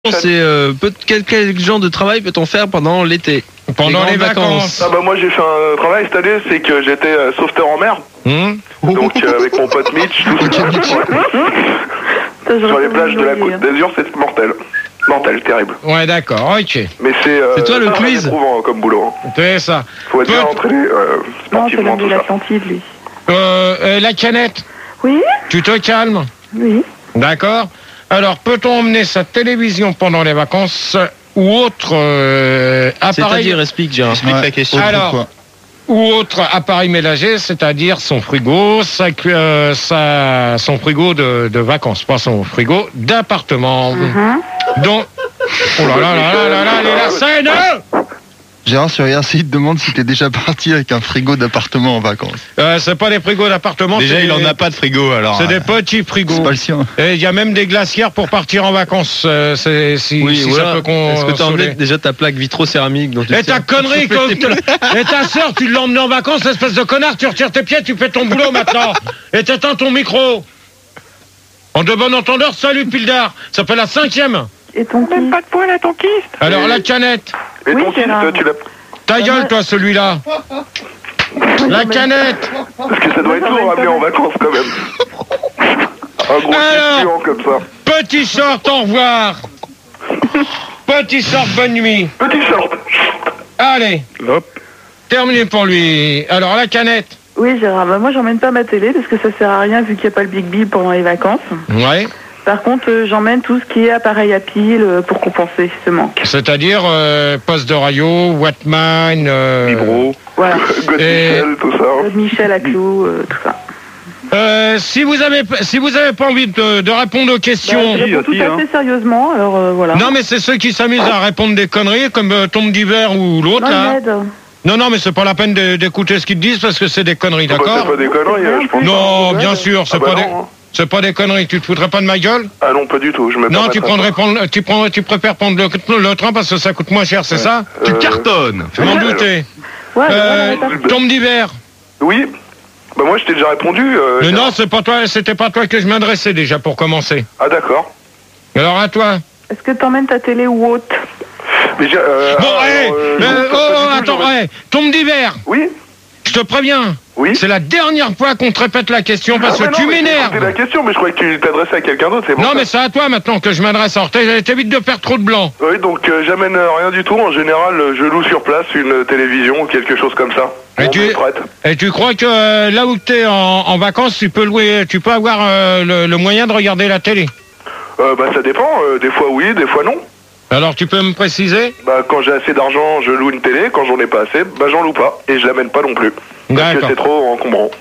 C'est quel genre de travail peut-on faire pendant l'été? Pendant les vacances. Ah bah moi j'ai fait un travail cette année, c'est que j'étais sauveteur en mer. Donc avec mon pote Mitch, tout ça. Sur les plages de la Côte d'Azur, c'est mortel. Mortel, terrible. Ouais, d'accord, ok. Mais c'est toi le quiz éprouvant comme boulot. C'est ça. Faut être bien entraîné sportivement, tout ça. l'Atlantide, lui. La canette, Oui, tu te calmes, oui. d'accord? Alors, peut-on emmener sa télévision pendant les vacances ou autre appareil? C'est-à-dire, explique, Gérard. Explique la question. Alors, ou autre appareil ménager, c'est-à-dire son frigo, son frigo de vacances, pas son frigo d'appartement. Donc, oh là là là là là là, la scène! Gérard sur RC, il te demande si t'es déjà parti avec un frigo d'appartement en vacances. C'est pas des frigos d'appartement. Déjà, il en a pas de frigo, alors. C'est des petits frigos. C'est pas le sien. Et il y a même des glacières pour partir en vacances. Si voilà. ça peut Est-ce que tu as emmené déjà ta plaque vitrocéramique dont tu Et ta connerie, et ta sœur, tu l'as emmenée en vacances, espèce de connard, tu retires tes pieds, tu fais ton boulot maintenant. Et t'éteins ton micro. En de bon entendeur, salut Pildar. Ça fait la 5e. Et ton qui? Pas de poil à ton kyste. Alors la canette. Et Oui, ton kyste, Gérard. tu l'as... Ta gueule, toi, celui-là. La canette. Parce que ça doit être lourd à ramener en vacances quand même. Un gros Alors. kyste comme ça. Petit short, au revoir. Petit short, bonne nuit. Petit short. Allez. Hop. Terminé pour lui. Alors la canette. Oui, Gérard. Bah, moi, j'emmène pas ma télé parce que ça sert à rien vu qu'il n'y a pas le Big Bip pendant les vacances. Ouais. Par contre, j'emmène tout ce qui est appareil à pile pour compenser ce manque. C'est-à-dire poste de radio, Wattman, Vibro. Voilà. God Michel, tout ça. Michel à clou, tout ça. si vous avez pas envie de répondre aux questions. Je réponds tout à fait sérieusement, alors voilà. Non, mais c'est ceux qui s'amusent à répondre des conneries comme Tom d'hiver ou l'autre Non, là. Ned. Non, mais c'est pas la peine d'écouter ce qu'ils te disent parce que c'est des conneries, Ah bah, d'accord? c'est pas des conneries, je pense. Non, bien sûr, c'est Ah bah pas des. non, hein. C'est pas des conneries, tu te foutrais pas de ma gueule? Ah non, pas du tout, je me Non, permettrai pas. tu préfères prendre le train parce que ça coûte moins cher, c'est ça? Tu cartonnes. Je m'en doutais. Ouais, mais voilà, Tombe d'hiver. Oui. Bah moi je t'ai déjà répondu. Mais non, c'était pas toi que je m'adressais déjà pour commencer. Ah d'accord. Alors à toi. Est-ce que t'emmènes ta télé ou autre? Mais j'ai... Attends, tombe d'hiver. Oui. Je te préviens. Oui. C'est la dernière fois qu'on te répète la question parce que tu m'énerves. C'est la question, mais je croyais que tu t'adressais à quelqu'un d'autre, c'est bon. Non, mais c'est à toi maintenant que je m'adresse. Alors t'évites de faire trop de blanc. Oui, donc j'amène rien du tout. En général, je loue sur place une télévision ou quelque chose comme ça. Et tu crois que là où tu es en vacances, tu peux avoir le moyen de regarder la télé? Bah ça dépend. Des fois oui, des fois non. Alors tu peux me préciser? Bah quand j'ai assez d'argent, je loue une télé. Quand j'en ai pas assez, bah j'en loue pas. Et je l'amène pas non plus. Parce que D'accord. c'est trop encombrant.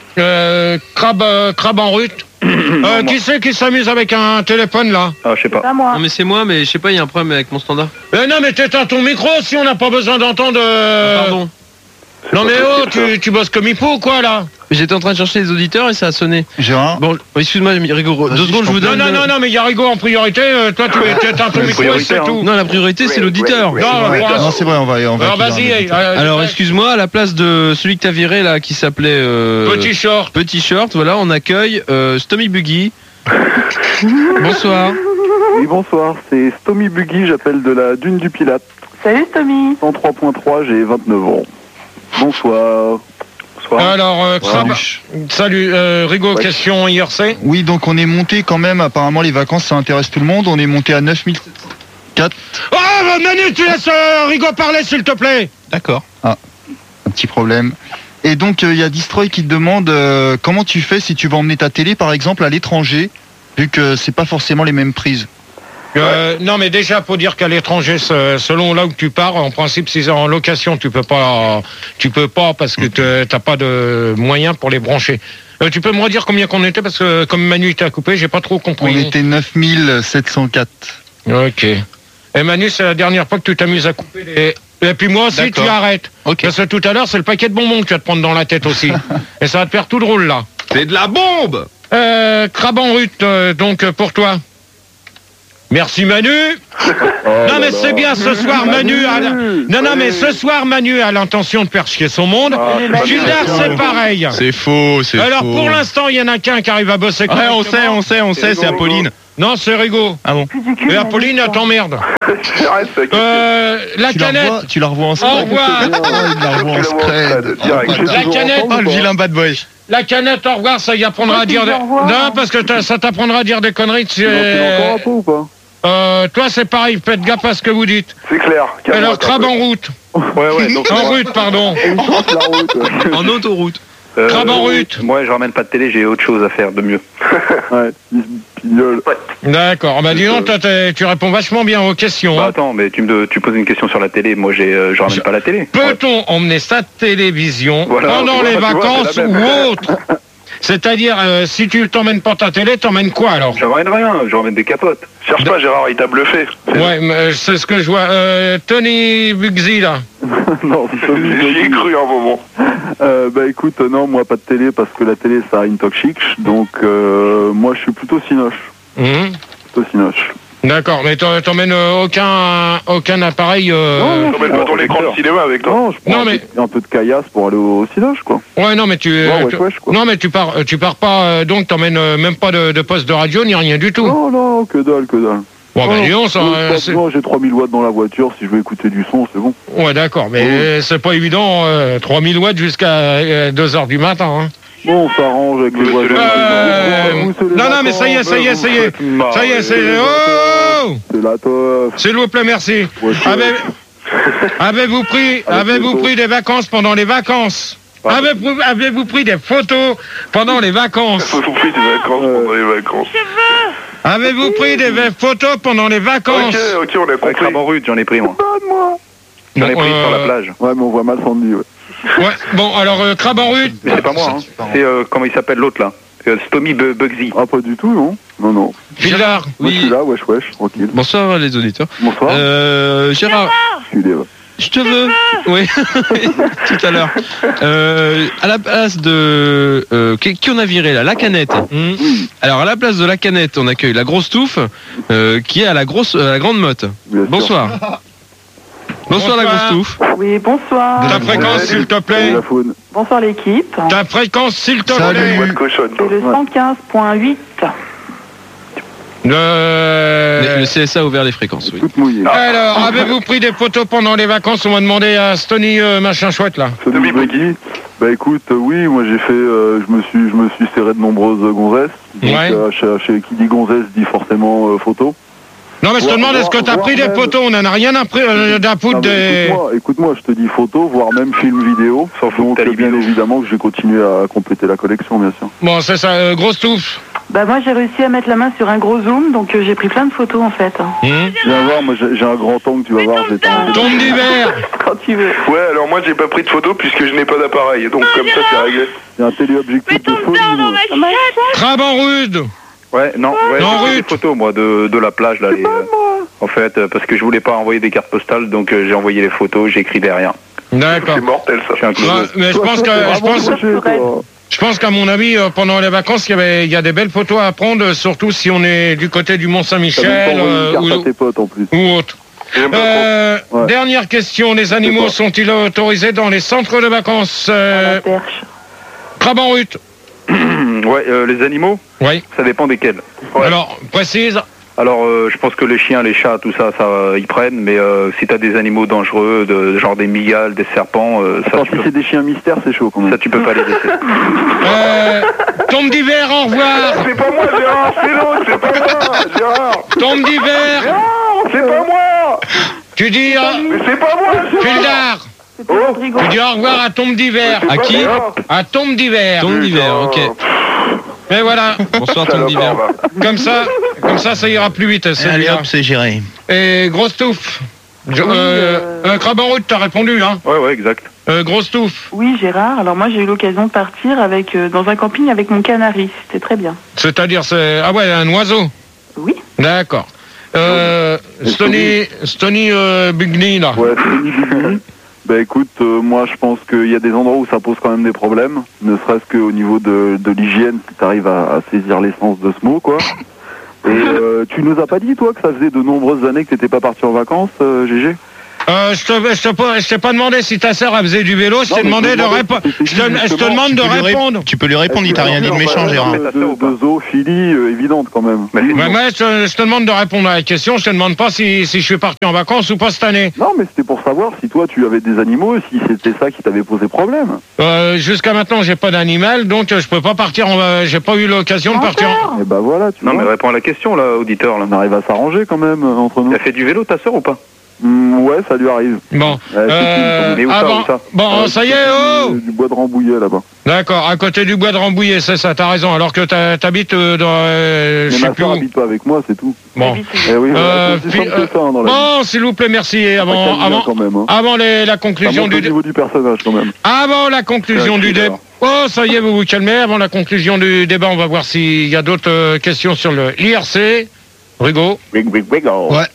Crabe en rut. Qui c'est qui s'amuse avec un téléphone là? Ah, je sais pas. Pas moi. Non, mais c'est moi, mais je sais pas, il y a un problème avec mon standard. Non, mais t'éteins ton micro si on n'a pas besoin d'entendre. Pardon. Non, mais tu bosses comme il faut, quoi, là? J'étais en train de chercher les auditeurs et ça a sonné. Gérard. Bon, excuse-moi, Rigo, 2 secondes, je vous donne. Non, mais il y a Rigo en priorité. Toi, tu éteins ton micro et c'est tout. Non, la priorité, c'est l'auditeur. Non, c'est vrai, on va. Alors, vas-y. Alors, excuse-moi, à la place de celui que t'as viré, là, qui s'appelait... Petit short. Petit short, voilà, on accueille Stomy Buggy. Bonsoir. Oui, bonsoir, c'est Stomy Buggy, j'appelle de la Dune du Pilate. Salut Tommy. 103.3, j'ai 29 ans. Bonsoir. Bonsoir. Alors, salut, Rigo, Ouais. question IRC. Oui, donc on est monté quand même, apparemment les vacances ça intéresse tout le monde, on est monté à 9704. Oh, Manu, tu laisses Rigo parler, s'il te plaît. D'accord. Un petit problème. Et donc il y a Destroy qui te demande comment tu fais si tu vas emmener ta télé par exemple à l'étranger, vu que c'est pas forcément les mêmes prises. Non, mais déjà, faut dire qu'à l'étranger, selon là où tu pars, en principe, si c'est en location, tu peux pas parce que t'as pas de moyens pour les brancher. Tu peux me redire combien qu'on était parce que comme Manu t'a coupé, j'ai pas trop compris. On était 9704. Ok. Et Manu, c'est la dernière fois que tu t'amuses à couper les... Et puis moi aussi, D'accord. tu arrêtes. Ok. Parce que tout à l'heure, c'est le paquet de bonbons que tu vas te prendre dans la tête aussi. Et ça va te faire tout drôle, là. C'est de la bombe. Crabe en rut, donc, pour toi. Merci Manu. Non mais c'est bien ce soir Manu. Non mais ce soir Manu a l'intention de faire chier son monde. Gildar c'est pareil. C'est faux, c'est faux. Alors pour l'instant il y en a qu'un qui arrive à bosser. Ouais, on sait, c'est Apolline. Non c'est Rigaud. Ah bon. Et Apolline elle t'emmerde. La canette. Tu la revois en Au revoir. La canette. Oh, le vilain bad boy. La canette, au revoir, ça y apprendra à dire des... Non, parce que ça t'apprendra à dire des conneries. Tu l'as encore un peu ou pas? Toi, c'est pareil, faites gaffe à ce que vous dites. C'est clair. Alors, crabe en route. Ouais, donc... En route, pardon. En autoroute. Crabe en route. Moi, je ramène pas de télé, j'ai autre chose à faire de mieux. Ouais, il se pignole. D'accord, bah dis donc, toi, tu réponds vachement bien aux questions. Bah attends, mais tu poses une question sur la télé, moi je ramène pas la télé. Peut-on emmener sa télévision pendant les vacances ou autre? C'est-à-dire, si tu t'emmènes pas ta télé, t'emmènes quoi alors? J'emmène rien, je ramène des capotes. Cherche pas Gérard, il t'a bluffé. Ouais, mais c'est ce que je vois. Tony Bugsy là. Non, c'est Tommy. J'y ai cru un moment. Bah écoute, non, moi pas de télé parce que la télé ça a une toxique, donc moi je suis plutôt cinoche. Plutôt cinoche. D'accord, mais t'emmènes aucun appareil. Non, T'emmènes pas ton écran de cinéma avec toi. Non, je prends un peu de caillasse pour aller au cinoche quoi. Ouais, non, mais quoi. non, mais tu pars pas, donc t'emmènes même pas de poste de radio ni rien du tout. Non, que dalle. Bon, bah, dis donc, ça. Moi, j'ai 3000 watts dans la voiture, si je veux écouter du son, c'est bon. Ouais, d'accord, mais c'est pas évident, 3000 watts jusqu'à 2h du matin, hein. Bon, on s'arrange avec les voitures. Non, mais ça y est. Ça y est, c'est... Oh! C'est la teuf. S'il vous plaît, merci. Avez-vous pris des vacances pendant les vacances? Avez-vous pris des photos pendant les vacances? Avez-vous pris des vacances pendant les vacances? Avez-vous pris des photos pendant les vacances? Ok, on a compris. Crabe en rue, j'en ai pris moi. J'en ai pris sur la plage. Ouais, mais on voit mal Sandy, ouais. Ouais, bon, alors, crabe en rue. Mais c'est pas moi, hein. C'est, comment il s'appelle l'autre là? Stomy Bugsy. Ah, pas du tout, non. Non. Gildar. Moi, je suis là, wesh, tranquille. Bonsoir les auditeurs. Bonsoir. Gérard. Je te veux. Oui, tout à l'heure. À la place de... qui on a viré là? La canette. Alors à la place de la canette, on accueille la grosse touffe qui est à la grande motte. Bonsoir. Bonsoir la grosse touffe. Oui, bonsoir. Ta fréquence s'il te plaît. Bonsoir l'équipe. Ta fréquence s'il te plaît. C'est le 115.8. Le CSA a ouvert les fréquences, oui. Alors, avez-vous pris des photos pendant les vacances? On m'a demandé à Stony machin chouette là. Stony Buggy. Bah écoute, oui, moi j'ai fait, je me suis serré de nombreuses gonzesses. Donc, chez qui dit gonzesse dit forcément photo. Non mais je te demande, est-ce que t'as pris des photos? On en a rien à foutre des... Écoute-moi, je te dis photo, voire même film vidéo. Donc bien évidemment que je vais continuer à compléter la collection, bien sûr. Bon, c'est ça, grosse touffe. Bah moi j'ai réussi à mettre la main sur un gros zoom, donc j'ai pris plein de photos en fait. Viens voir, moi j'ai un grand angle, tu vas voir. Tombe d'hiver. Quand tu veux. Ouais, alors moi j'ai pas pris de photos puisque je n'ai pas d'appareil, donc comme ça c'est réglé. C'est un téléobjectif de folie. Crabe en rude. Ouais, non, j'ai des photos moi de la plage là. En fait, parce que je voulais pas envoyer des cartes postales, donc j'ai envoyé les photos, j'ai écrit derrière. D'accord. C'est mortel ça. Mais je pense qu'à mon avis, pendant les vacances, il y a des belles photos à prendre, surtout si on est du côté du Mont-Saint-Michel ou autre. Dernière question, les animaux sont-ils autorisés dans les centres de vacances? La perche. Crabe en rut. Ouais, les animaux? Oui. Ça dépend desquels. Ouais. Alors, précise. Alors, je pense que les chiens, les chats, tout ça, ils prennent, mais si t'as des animaux dangereux, genre des migales, des serpents, ça... Si c'est des chiens mystères, c'est chaud quand même. Ça, tu peux pas les laisser. Tombe d'hiver, au revoir. C'est pas moi, Gérard, c'est l'autre, c'est pas moi, Gérard. Tombe d'hiver. Gérard, c'est pas moi. Tu dis... Mais c'est pas moi, Gildar. Tu dis au revoir à Tombe d'hiver. À qui? À Tombe d'hiver. Tombe d'hiver, ok. Et voilà. Bonsoir Tombe d'hiver. Comme ça, ça ira plus vite. Allez hop, c'est géré. Et grosse touffe. Crabe en route, t'as répondu, hein? Ouais, exact. Grosse touffe. Oui, Gérard. Alors moi, j'ai eu l'occasion de partir dans un camping avec mon canari. C'était très bien. C'est-à-dire, ah ouais, un oiseau. Oui. D'accord. Stony Bugny, là. Ouais, Stony Bugny. Bah écoute, moi je pense qu'il y a des endroits où ça pose quand même des problèmes, ne serait-ce qu'au niveau de l'hygiène, si tu arrives à saisir l'essence de ce mot, quoi. Et tu nous as pas dit, toi, que ça faisait de nombreuses années que t'étais pas parti en vacances, GG? Je t'ai pas demandé si ta sœur elle faisait du vélo, je t'ai demandé de répondre. Je te demande de répondre. Tu peux lui répondre, il t'a rien dit de méchant, Gérard. De zoophilie évidente quand même. Mais je te demande de répondre à la question, je te demande pas si je suis parti en vacances ou pas cette année. Non, mais c'était pour savoir si toi tu avais des animaux et si c'était ça qui t'avait posé problème. Jusqu'à maintenant, j'ai pas d'animal, donc je peux pas partir j'ai pas eu l'occasion de partir Et bah voilà, tu vois. Non, mais réponds à la question, là, auditeur. Là. On arrive à s'arranger quand même entre nous. T'as fait du vélo, ta sœur, ou pas? Ouais, ça lui arrive. Bon. Mais où ça Bon, ça y est, Du bois de Rambouillet là-bas. D'accord, à côté du bois de Rambouillet, c'est ça, t'as raison. Alors que t'habites dans. Mais ma soeur habite pas avec moi, c'est tout. Bon. Eh oui, c'est simple que ça, dans la vie. Bon, s'il vous plaît, merci. Avant la conclusion au niveau du personnage quand même. Avant la conclusion du débat. Oh, ça y est, vous vous calmez. Avant la conclusion du débat, on va voir s'il y a d'autres questions sur l'IRC. Rigo. Rigo. Ouais.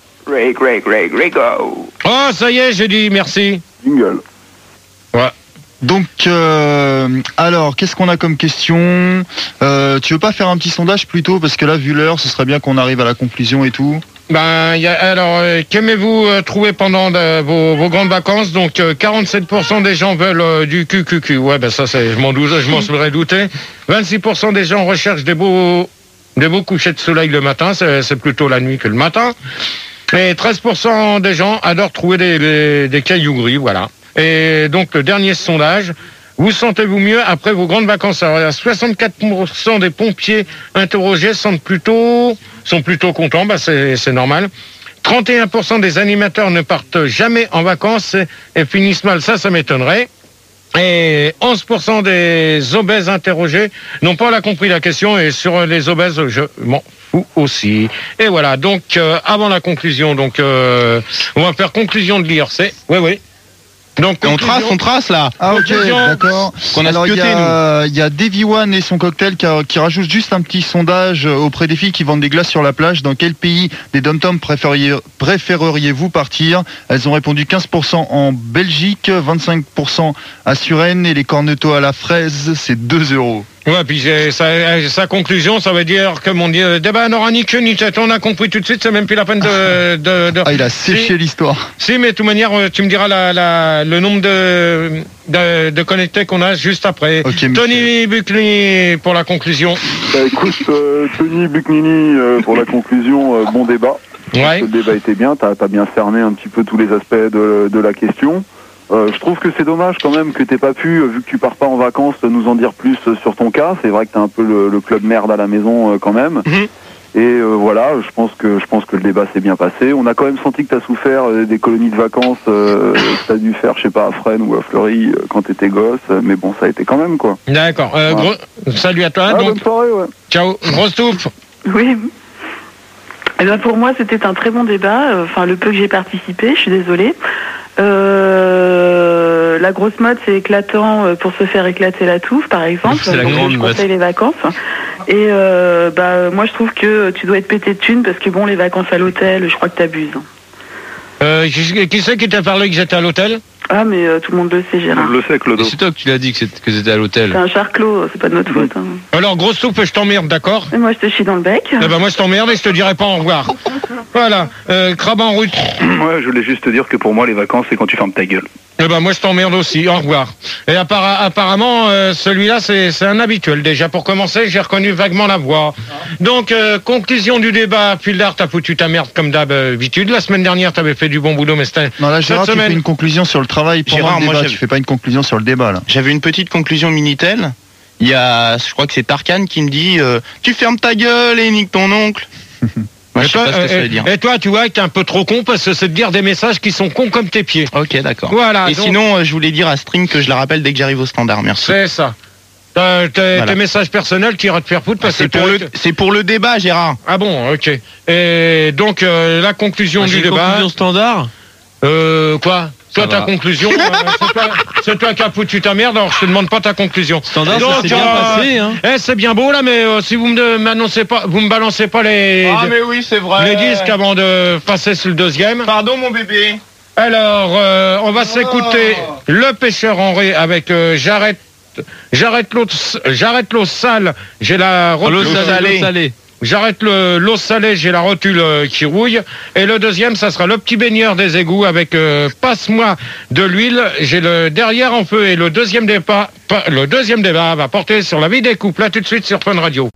Rigo. Oh, ça y est, j'ai dit merci. Jingle. Ouais. Donc, alors, qu'est-ce qu'on a comme question? Tu veux pas faire un petit sondage plutôt? Parce que là, vu l'heure, ce serait bien qu'on arrive à la conclusion et tout. Alors, qu'aimez-vous trouver pendant vos grandes vacances? Donc, 47% des gens veulent du QQQ. Ouais, ça, je m'en serais douté. 26% des gens recherchent des beaux couchers de soleil le matin. C'est plutôt la nuit que le matin. Et 13% des gens adorent trouver des cailloux gris, voilà. Et donc, le dernier sondage, vous sentez-vous mieux après vos grandes vacances? Alors, 64% des pompiers interrogés sont plutôt contents, c'est normal. 31% des animateurs ne partent jamais en vacances et finissent mal, ça m'étonnerait. Et 11% des obèses interrogés n'ont pas compris la question, et sur les obèses, je m'en fous aussi. Et voilà, donc avant la conclusion, on va faire conclusion de l'IRC. Oui. Donc on trace là. Ah ok, d'accord. Alors il y a Davy One et son cocktail qui rajoute juste un petit sondage auprès des filles qui vendent des glaces sur la plage. Dans quel pays des dom-toms préféreriez-vous partir? Elles ont répondu 15% en Belgique, 25% à Suresnes, et les cornetos à la fraise, c'est 2 €. Ouais, puis sa conclusion, ça veut dire que mon débat n'aura ni queue ni tête. On a compris tout de suite, c'est même plus la peine de... Ah, il a séché l'histoire. Si, mais de toute manière, tu me diras le nombre de connectés qu'on a juste après. Okay, Tony Buckley pour la conclusion. Écoute, Tony Buchnini pour la conclusion, bon débat. Ouais. Le débat était bien, t'as bien cerné un petit peu tous les aspects de la question. Je trouve que c'est dommage quand même que t'aies pas pu, vu que tu pars pas en vacances, nous en dire plus sur ton cas. C'est vrai que t'as un peu le club merde à la maison quand même. Mm-hmm. Et voilà, je pense que le débat s'est bien passé. On a quand même senti que t'as souffert des colonies de vacances que t'as dû faire, je sais pas, à Fresnes ou à Fleury quand t'étais gosse. Mais bon, ça a été quand même, quoi. D'accord. Voilà. Salut à toi. Bonne soirée, ouais. Ciao. Grosse touffe. Oui. Eh bien, pour moi, c'était un très bon débat. Le peu que j'ai participé, je suis désolée. La grosse mode, c'est éclatant pour se faire éclater la touffe, par exemple. C'est la grande je mode. conseille les vacances. Et moi, je trouve que tu dois être pété de thunes parce que bon, les vacances à l'hôtel, je crois que t'abuses. Qui c'est qui t'a parlé que j'étais à l'hôtel? Ah, mais tout le monde le sait, Gérard. Je le sais, Claude. C'est toi que tu l'as dit que c'était à l'hôtel. C'est un charclos, c'est pas de notre faute. Hein. Alors, grosse soupe, je t'emmerde, d'accord? Et moi, je te chie dans le bec. Eh ben, moi, je t'emmerde et je te dirai pas au revoir. Voilà. Crabe en route. Ouais, je voulais juste te dire que pour moi, les vacances, c'est quand tu fermes ta gueule. Eh ben, moi, je t'emmerde aussi. Au revoir. Et apparemment, celui-là, c'est un habituel. Déjà, pour commencer, j'ai reconnu vaguement la voix. Donc, conclusion du débat. Puildard, t'as foutu ta merde comme d'habitude. La semaine dernière, t'avais fait du bon boulot, mais c'était... Non, là, Gérard, tu fais une conclusion sur le travail pendant Gérard, le débat. Tu fais pas une conclusion sur le débat, là. J'avais une petite conclusion Minitel. Il y a, je crois que c'est Tarkan qui me dit tu fermes ta gueule et nique ton oncle. Moi, je sais pas ce que ça veut dire. Et toi, tu vois que t'es un peu trop con parce que c'est de dire des messages qui sont cons comme tes pieds. Ok, d'accord. Voilà. Et donc, sinon, je voulais dire à String que je la rappelle dès que j'arrive au standard. Merci. C'est ça. Tes messages personnels qui iraient te faire foutre parce que c'est pour le débat, Gérard. Ah bon, ok. Et donc la conclusion du débat. Conclusion standard. Quoi? Toi, ta conclusion, c'est toi qui as foutu ta merde, alors je te demande pas ta conclusion. Standard, ça s'est bien passé, hein. C'est bien beau là, mais si vous me balancez pas les. Ah mais oui, c'est vrai. Les disques avant de passer sur le deuxième. Pardon, mon bébé. Alors, on va s'écouter Le Pêcheur Henri avec J'arrête l'eau sale, j'ai la route salée. j'arrête l'eau salée, j'ai la rotule qui rouille. Et le deuxième, ça sera le petit baigneur des égouts avec passe-moi de l'huile. J'ai le derrière en feu et le deuxième débat va porter sur la vie des couples. Là tout de suite sur Fun Radio.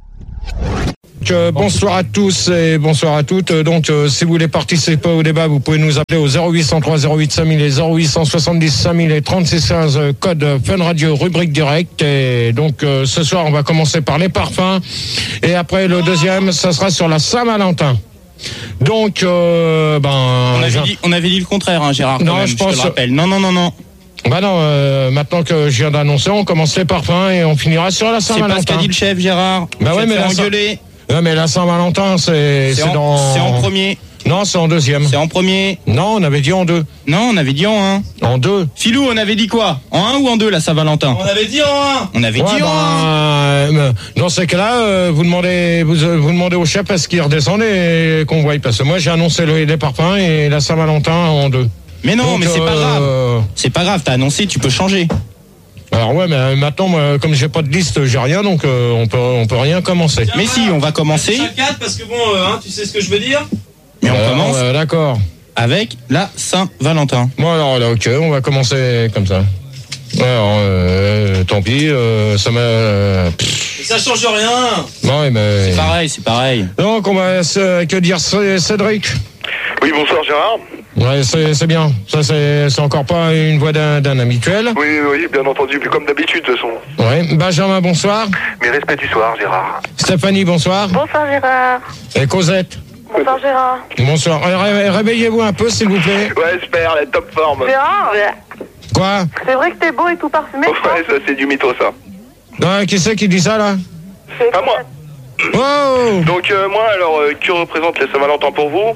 Bonsoir à tous et bonsoir à toutes. Donc, si vous voulez participer au débat, vous pouvez nous appeler au 0803 08 5000 et 0870 5000 et 3615 code Fun Radio rubrique direct. Et donc, ce soir, on va commencer par les parfums. Et après, le deuxième, ça sera sur la Saint-Valentin. Donc, on avait dit le contraire, hein, Gérard. Non, même, je pense. Je te le rappelle. Non. Bah non, maintenant que je viens d'annoncer, on commence les parfums et on finira sur la Saint-Valentin. C'est pas ce qu'a dit le chef, Gérard. Bah ouais, mais engueuler. Ouais, mais la Saint-Valentin, c'est en premier. Non, c'est en deuxième. C'est en premier. Non, on avait dit en deux. Non, on avait dit en un. En deux. Filou, on avait dit quoi? En un ou en deux, la Saint-Valentin? On avait dit en un. On avait dit en un. Dans ces cas-là, vous demandez au chef est-ce qu'il redescend et qu'on voie. Parce que moi, j'ai annoncé les parfums et la Saint-Valentin en deux. Mais non, donc, mais c'est pas grave. C'est pas grave, t'as annoncé, tu peux changer. Alors ouais, mais maintenant, moi, comme j'ai pas de liste, j'ai rien, donc on peut rien commencer. Mais si, on va commencer. Chaque 4 parce que bon, tu sais ce que je veux dire. Mais on commence. D'accord. Avec la Saint-Valentin. Bon alors là, ok, on va commencer comme ça. Alors, tant pis, ça m'a. Ça change rien. Non, mais. C'est pareil. Donc on va que dire Cédric. Oui, bonsoir Gérard. Ouais, c'est bien. Ça, c'est encore pas une voix d'un habituel. Oui, bien entendu, plus comme d'habitude de toute façon. Ouais. Benjamin, bonsoir. Mes respects du soir, Gérard. Stéphanie, bonsoir. Bonsoir Gérard. Et Cosette. Bonsoir Gérard. Bonsoir. Réveillez-vous un peu, s'il vous plaît. Ouais, super, la top forme. Gérard, Quoi? c'est vrai que t'es beau et tout parfumé. Ouais, ça c'est du mytho ça. Non, qui c'est qui dit ça là? Pas moi. Oh! Donc moi alors, que représente la Saint-Valentin pour vous?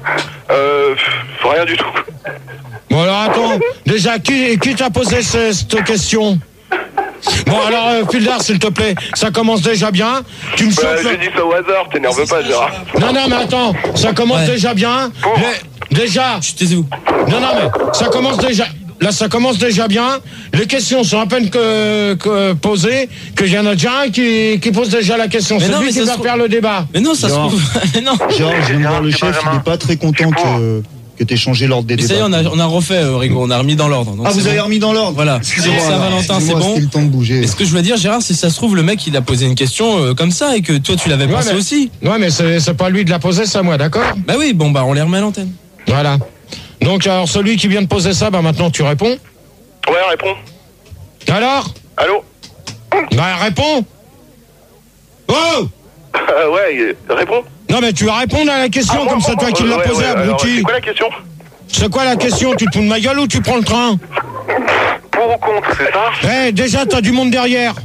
Rien du tout. Bon alors attends, déjà qui t'a posé cette question? Bon alors Fildar, s'il te plaît, ça commence déjà bien. Tu me chauffes. J'ai dit ça au hasard, t'énerve pas Gérard. Non mais attends, ça commence déjà bien. Déjà. Taisez-vous. Non mais ça commence déjà. Là, ça commence déjà bien. Les questions sont à peine que posées, que j'en ai déjà un qui pose déjà la question. C'est lui qui va faire le débat. Mais non, ça se trouve. Mais non. Genre, je viens de voir le chef, il n'est pas très content que t'aies changé l'ordre des débats. Ça y est, on a refait, Rigo, on a remis dans l'ordre. Vous avez remis dans l'ordre? Voilà. Saint-Valentin, c'est bon. Le temps de bouger. Et ce que je veux dire, Gérard, si ça se trouve, le mec, il a posé une question comme ça et que toi, tu l'avais pensé aussi. Ouais, mais c'est pas lui de la poser, c'est à moi, d'accord? Bah oui, bon, on les remet à l'antenne. Voilà. Donc, alors, celui qui vient de poser ça, maintenant, tu réponds? Ouais, réponds. Alors? Allô? Bah, réponds! Oh! Ouais, réponds. Non, mais tu vas répondre à la question, comme ça, toi qui l'as posée, abruti. C'est quoi la question? C'est quoi la question? Tu te fous de ma gueule ou tu prends le train? Pour ou contre, c'est ça? Déjà, t'as du monde derrière.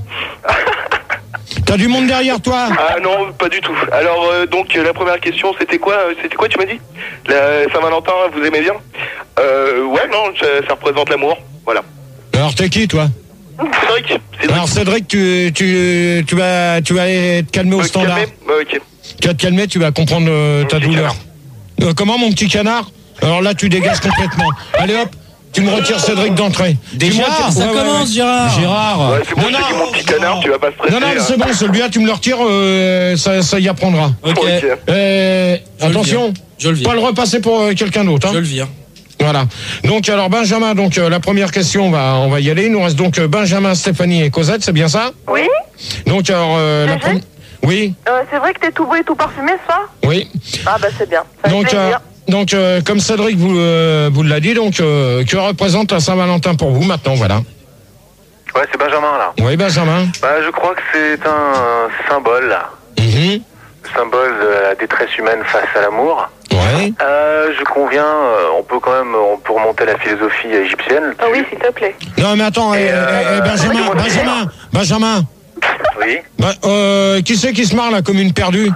T'as du monde derrière toi? Ah non, pas du tout. Alors, donc, la première question, c'était quoi, tu m'as dit? La Saint-Valentin, vous aimez bien? Ouais, non, ça représente l'amour, voilà. Alors, t'es qui, toi? Cédric. Alors, Cédric, tu vas te calmer au standard. Ok. Tu vas te calmer, tu vas comprendre ta douleur. Comment, mon petit canard? Alors là, tu dégages complètement. Allez, hop. Tu me retires Cédric d'entrée. Déjà, ça commence, Gérard. Gérard. Ouais, c'est bon, je te dis mon petit canard, tu vas pas stresser. Non, c'est bon, celui-là, tu me le retires, ça y apprendra. Ok. Attention, je le vire. Pas le repasser pour quelqu'un d'autre. Hein. Je le vire. Voilà. Donc, alors, Benjamin, la première question, on va y aller. Il nous reste donc Benjamin, Stéphanie et Cosette, c'est bien ça? Oui. Donc, alors, la première... Oui. C'est vrai que t'es tout beau et tout parfumé, ça? Oui. Ah bah c'est bien. Ça fait plaisir. Donc, comme Cédric vous l'a dit, donc, que représente la Saint-Valentin pour vous maintenant, voilà? Ouais, c'est Benjamin, là. Oui, Benjamin. Bah, je crois que c'est un symbole, là. Le symbole de la détresse humaine face à l'amour. Ouais. Je conviens, on peut remonter à la philosophie égyptienne. Ah oui, s'il te plaît. Non, mais attends, Benjamin. Oui. Qui c'est qui se marre, là, comme une perdue?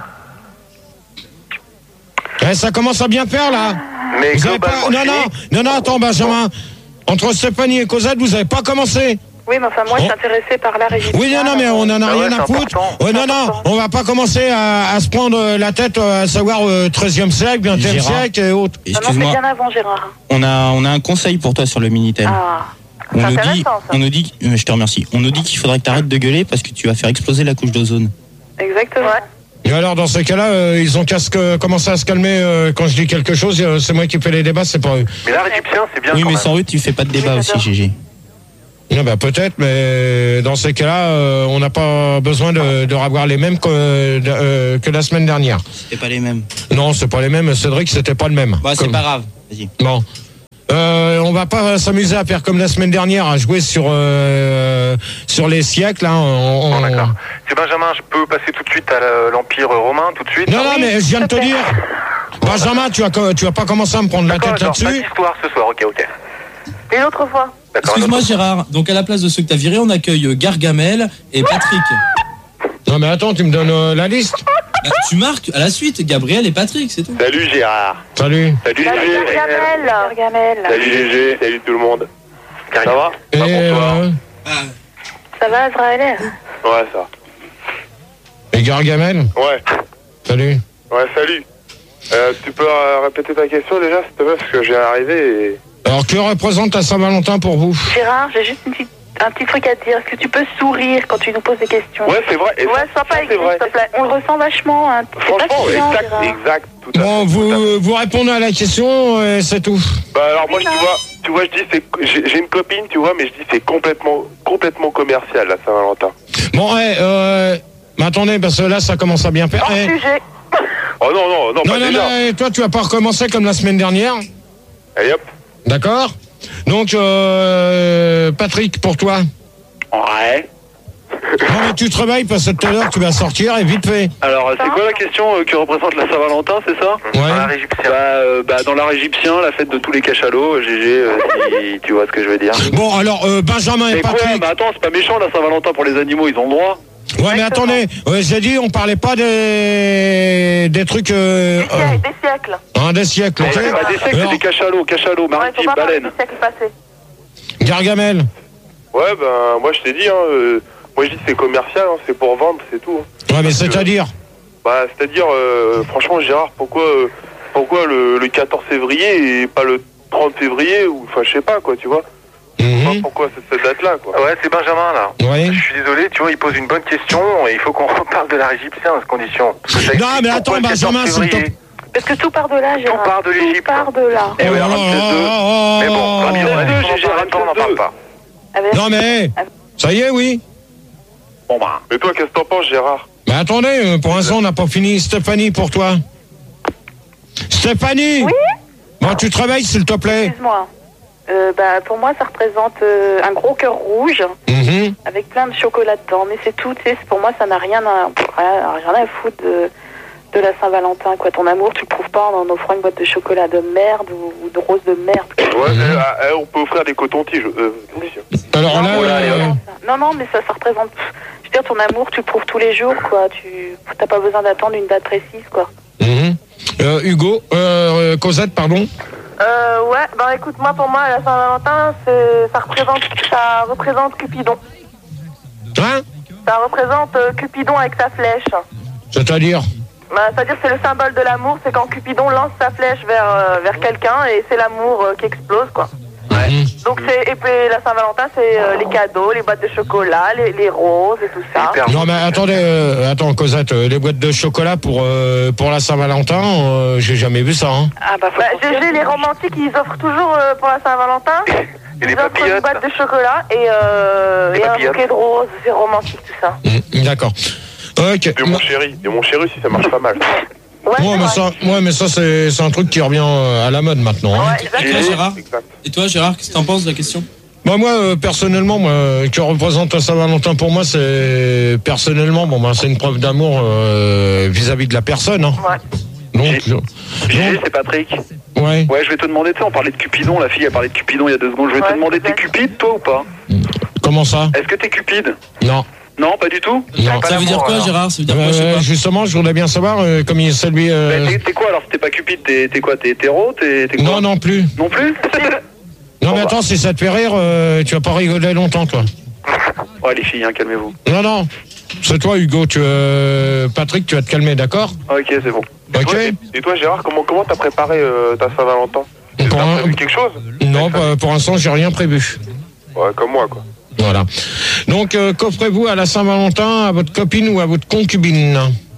Ça commence à bien faire, là. Mais vous avez pas... Non, attends, Benjamin. Entre Stéphanie et Cosette, vous avez pas commencé? Oui, mais enfin, moi, je suis intéressée par l'art égyptien. Oui, non, mais on en a rien à foutre. On va pas commencer à se prendre la tête, à savoir 13e siècle, 20e siècle et autres. Excuse-moi. C'est bien avant, Gérard. On a un conseil pour toi sur le Minitel. Ah. On nous dit, je te remercie. On nous dit qu'il faudrait que tu arrêtes de gueuler parce que tu vas faire exploser la couche d'ozone. Exactement. Et alors, dans ces cas-là, ils ont qu'à commencer à se calmer quand je dis quelque chose. C'est moi qui fais les débats, c'est pas eux. Mais l'art égyptien, c'est bien. Oui, mais sans eux, tu fais pas de débat aussi, Gégé. Non, bah, peut-être, mais dans ces cas-là, on n'a pas besoin de revoir les mêmes que la semaine dernière. C'était pas les mêmes. Non, c'est pas les mêmes. Cédric, c'était pas le même. Bah, c'est pas grave. Vas-y. Bon. On va pas s'amuser à faire comme la semaine dernière, à jouer sur les siècles. Hein. Bon, d'accord. C'est Benjamin, je peux passer tout de suite à l'Empire romain, tout de suite. Non, mais je viens de te dire. Benjamin, tu vas pas commencer à me prendre la tête là-dessus. Pas d'histoire ce soir, ok. Et l'autre fois. Excuse-moi Gérard, donc à la place de ceux que t'as virés, on accueille Gargamel et Patrick. Non mais attends, tu me donnes la liste. Bah, tu marques à la suite, Gabriel et Patrick, c'est tout. Salut Gérard. Salut. Salut Salut Gégé. Gargamel. Salut Gégé. Salut tout le monde. Ça va? Ça va, Azraël? Ouais, ça. Et Gargamel? Ouais. Salut. Ouais, salut. Tu peux répéter ta question déjà, s'il te plaît, parce que j'ai arrivé et... Alors, que représente la Saint-Valentin pour vous? Gérard, j'ai juste un petit truc à te dire. Est-ce que tu peux sourire quand tu nous poses des questions? Ouais, c'est vrai. Ouais, sois pas égoïste, s'il te plaît. On le ressent vachement. Hein. Franchement, exact. Tout à bon, vous répondez à la question et c'est tout. Bah alors moi, tu vois, je dis, j'ai une copine, tu vois, mais je dis c'est complètement commercial, la Saint-Valentin. Bon, mais attendez, parce que là, ça commence à bien faire. Hors sujet. Oh non, pas déjà. Non, toi, tu vas pas recommencer comme la semaine dernière. Allez hop. D'accord. Donc, Patrick, pour toi. Ouais. Non, mais tu te réveilles parce que tout à l'heure, tu vas sortir et vite fait. Alors, c'est quoi la question que représente la Saint-Valentin, c'est ça? Ouais. Dans l'art égyptien. Dans l'art égyptien, la fête de tous les cachalots, Gégé, si tu vois ce que je veux dire. Bon, alors, Benjamin et Mais Patrick. quoi? Mais attends, c'est pas méchant la Saint-Valentin pour les animaux, ils ont le droit. Ouais, mais attendez, j'ai dit, on parlait pas des trucs... Des siècles. Des siècles, ok. C'est pas des siècles, c'est des cachalots, maritimes, baleines. Des siècles passés. Gargamel. Ouais, ben, moi je t'ai dit, moi je dis c'est commercial, c'est pour vendre, c'est tout. Ouais, mais c'est-à-dire c'est-à-dire, franchement, Gérard, pourquoi le 14 février et pas le 30 février, ou, enfin, je sais pas, quoi, tu vois. Pourquoi cette date-là, quoi. Ouais, c'est Benjamin, là. Ouais. Je suis désolé, tu vois, il pose une bonne question, et il faut qu'on reparle de l'art égyptien dans ces conditions. Non, mais attends, Benjamin, c'est top. Parce que tout part de là, Gérard. Tout part de l'Égypte. Tout part de là. Et ouais, mais bon, on n'en parle pas. Non, mais, ça y est, oui. Bon, bah. Mais toi, qu'est-ce que t'en penses, Gérard? Mais attendez, pour l'instant, on n'a pas fini. Stéphanie, pour toi. Stéphanie. Oui. Bon, tu te réveilles, s'il te plaît. Excuse-moi. Pour moi, ça représente un gros cœur rouge avec plein de chocolat dedans. Mais c'est tout, tu sais, pour moi, ça n'a rien à foutre de la Saint-Valentin, quoi. Ton amour, tu le prouves pas en offrant une boîte de chocolat de merde ou de rose de merde. Ouais, on peut offrir des cotons-tiges. Alors là, non, mais ça représente... Je veux dire, ton amour, tu le prouves tous les jours, quoi. T'as pas besoin d'attendre une date précise, quoi. Hugo, Cosette, pardon. Ouais, écoute, pour moi, la Saint-Valentin, ça représente Cupidon. Hein? Ça représente Cupidon avec sa flèche. C'est-à-dire? C'est-à-dire c'est le symbole de l'amour, c'est quand Cupidon lance sa flèche vers quelqu'un et c'est l'amour qui explose, quoi. Ouais. Donc et puis la Saint-Valentin, c'est les cadeaux, les boîtes de chocolat, les roses et tout ça. Non mais attends Cosette, les boîtes de chocolat pour la Saint-Valentin, j'ai jamais vu ça. Hein. Gégé, les romantiques, ils offrent toujours pour la Saint-Valentin. Et les papillotes. Une boîte de chocolat et un bouquet de roses, c'est romantique tout ça. D'accord. Ok. Et mon chéri, si ça marche pas mal. Mais ça c'est un truc qui revient à la mode maintenant. Hein. Et toi Gérard, qu'est-ce que t'en penses de la question? Moi personnellement, que représente Saint-Valentin pour moi, c'est personnellement c'est une preuve d'amour vis-à-vis de la personne. Hein. Ouais. Gégé, c'est Patrick. Ouais. Ouais, je vais te demander, tu sais, on parlait de Cupidon, la fille a parlé de Cupidon il y a 2 secondes. Je vais te demander, t'es cupide toi ou pas? Comment ça? Est-ce que t'es cupide? Non. Non, pas du tout? Non. Ça veut dire quoi, Gérard? Ça veut dire quoi, je sais pas. Justement, je voudrais bien savoir comme il c'est lui. T'es quoi alors? Si t'es pas cupide, t'es quoi? T'es hétéro? T'es quoi? Non plus. Non plus? Non mais attends, si ça te fait rire, tu vas pas rigoler longtemps, toi. Ouais, les filles, calmez-vous. Non. C'est toi, Hugo. Patrick, tu vas te calmer, d'accord? Ok, c'est bon. Ok. Et toi, Gérard, comment t'as préparé ta Saint-Valentin? T'as prévu quelque chose? Non, pour l'instant, j'ai rien prévu. Ouais, comme moi, quoi. Voilà. Donc, qu'offrez-vous à la Saint-Valentin à votre copine ou à votre concubine?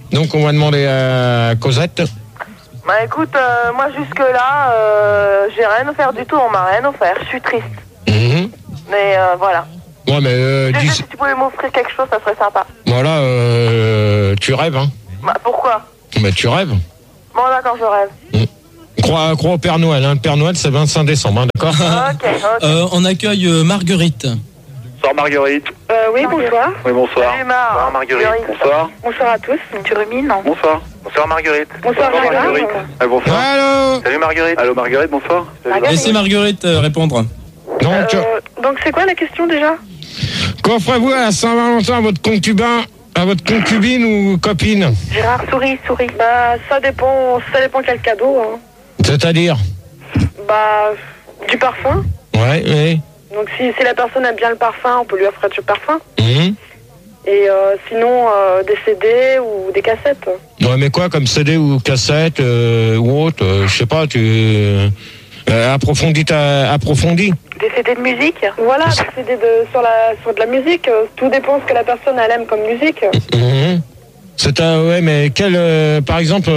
Donc on va demander à Cosette. Bah écoute, moi jusque-là, j'ai rien offert du tout, on m'a rien offert, je suis triste. Mais voilà. Ouais, mais si tu pouvais m'offrir quelque chose, ça serait sympa. Voilà, tu rêves, hein. Bah pourquoi? Mais tu rêves. Bon d'accord, je rêve. Crois au Père Noël, hein. Le Père Noël c'est 25 décembre, hein, d'accord? Ok. On accueille Marguerite. Bonsoir Marguerite. Oui, bonsoir. Oui, bonsoir. Salut Bonsoir Marguerite. Bonsoir. Bonsoir à tous. Tu rumines, non? Bonsoir. Bonsoir Marguerite. Bonsoir Marguerite. Bonsoir. Allô. Salut Marguerite. Allô Marguerite, bonsoir. Laissez Marguerite répondre. Donc c'est quoi la question déjà? Qu'offrez-vous à Saint-Valentin à votre concubin, à votre concubine ou copine? Gérard, souris. Bah ça dépend quel cadeau. Hein. C'est-à-dire? Bah du parfum. Ouais, oui. Donc si la personne aime bien le parfum, on peut lui offrir du parfum. Et sinon des CD ou des cassettes. Ouais, mais quoi comme CD ou cassette ou autre, je sais pas, tu approfondis. Des CD de musique. Voilà, des CD sur de la musique. Tout dépend de ce que la personne elle aime comme musique. Ouais, mais par exemple,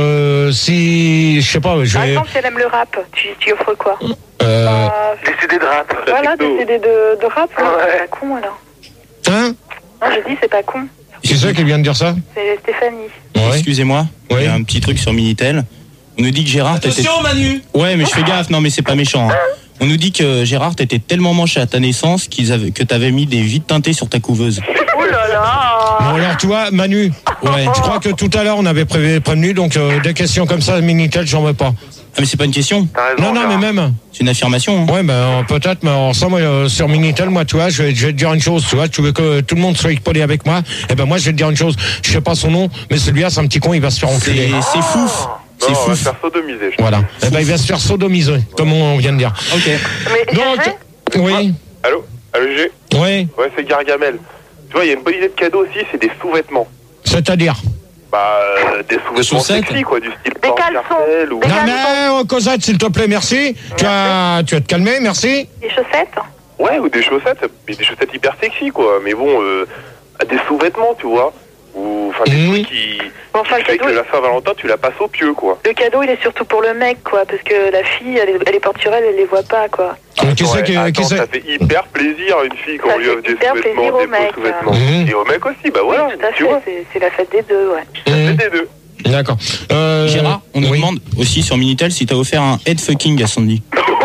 si je sais pas, Par exemple, si elle aime le rap, tu offres quoi? Des CD de rap. Voilà, des CD de rap. Ouais. C'est pas con alors. Hein? Non, j'ai dit c'est pas con. C'est ça qui vient de dire ça? C'est Stéphanie. Ouais. Excusez-moi, il y a un petit truc sur Minitel. On nous dit que Gérard... Attention Manu. Ouais, mais je fais gaffe, non mais c'est pas méchant. Hein. On nous dit que Gérard t'étais tellement manché à ta naissance que t'avais mis des vides teintées sur ta couveuse. Oh là là. Bon alors tu vois, Manu, je crois que tout à l'heure on avait prévenu, donc des questions comme ça, Minitel, j'en veux pas. Ah mais c'est pas une question. Non, mais même. C'est une affirmation. Ouais, ben peut-être, mais alors ça, moi, sur Minitel, moi, tu vois, je vais te dire une chose, tu vois, tu veux que tout le monde soit poli avec moi, et ben moi, je vais te dire une chose, je sais pas son nom, mais celui-là, c'est un petit con, il va se faire enculer. C'est fouf. C'est fou. Il va se faire sodomiser. Voilà. Et ben il va se faire sodomiser, comme on vient de dire. Ok. Mais donc, oui. Allô G? Oui. Ouais, c'est Gargamel. Tu vois, il y a une bonne idée de cadeau aussi, c'est des sous-vêtements. C'est-à-dire? Bah, des sous-vêtements sexy, quoi, du style des caleçons. Ou... Non mais, Cosette, s'il te plaît, merci. Tu vas te calmer, merci. Des chaussettes? Ouais, ou des chaussettes, mais des chaussettes hyper sexy, quoi. Mais bon, des sous-vêtements, tu vois. Ou, enfin, des trucs qui... Enfin, fait que la Saint-Valentin, tu la passes au pieu, quoi. Le cadeau, il est surtout pour le mec, quoi, parce que la fille, elle est porte sur elle les voit pas, quoi. Ça fait hyper plaisir à une fille quand on lui offre des sous-vêtements, des beaux sous-vêtements. Et au mec aussi, bah voilà. Oui, tout à fait, c'est la fête des deux, ouais. La fête des deux. D'accord. Gérard, on nous demande aussi sur Minitel si t'as offert un head fucking à Sandy.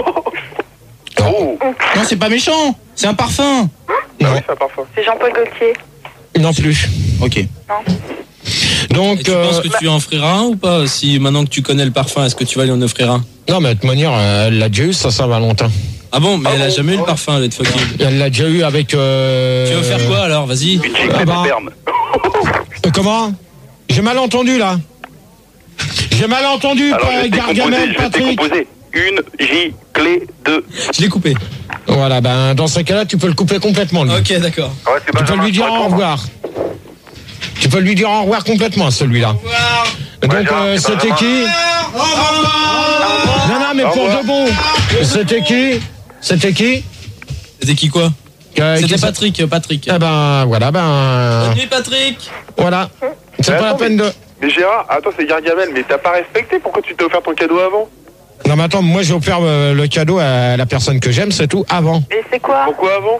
Oh. Non, c'est pas méchant, c'est un parfum. Non, oui, c'est un parfum. C'est Jean-Paul Gaultier. Non plus. Ok. Non. Donc, tu penses que tu lui en offriras un ou pas? Si maintenant que tu connais le parfum, est-ce que tu vas lui en offrir un? Non, mais de toute manière, elle l'a déjà eu, ça Saint-Valentin. Ah bon, mais elle a jamais eu le parfum, le fucking. Elle l'a déjà eu avec... Tu vas faire quoi alors? Vas-y. Une giclée de sperme. Comment? J'ai mal entendu là. J'ai mal entendu, Gargamel, Patrick. Une giclée de... Je l'ai coupé. Voilà, ben dans ce cas-là, tu peux le couper complètement. Lui. Ok, d'accord. Ouais, tu peux lui dire au revoir. Tu peux lui dire au revoir complètement, celui-là. Au revoir. Donc, c'était qui? Au revoir. Non, mais pour de bon. C'était qui? C'était qui quoi? C'était Patrick. Eh ben, voilà, Bonne nuit, Patrick. Voilà. C'est pas la peine de... Mais Gérard, attends, c'est Gargamel, mais t'as pas respecté? Pourquoi tu t'es offert ton cadeau avant? Non, mais attends, moi j'ai offert le cadeau à la personne que j'aime, c'est tout, avant. Et c'est quoi? Pourquoi avant?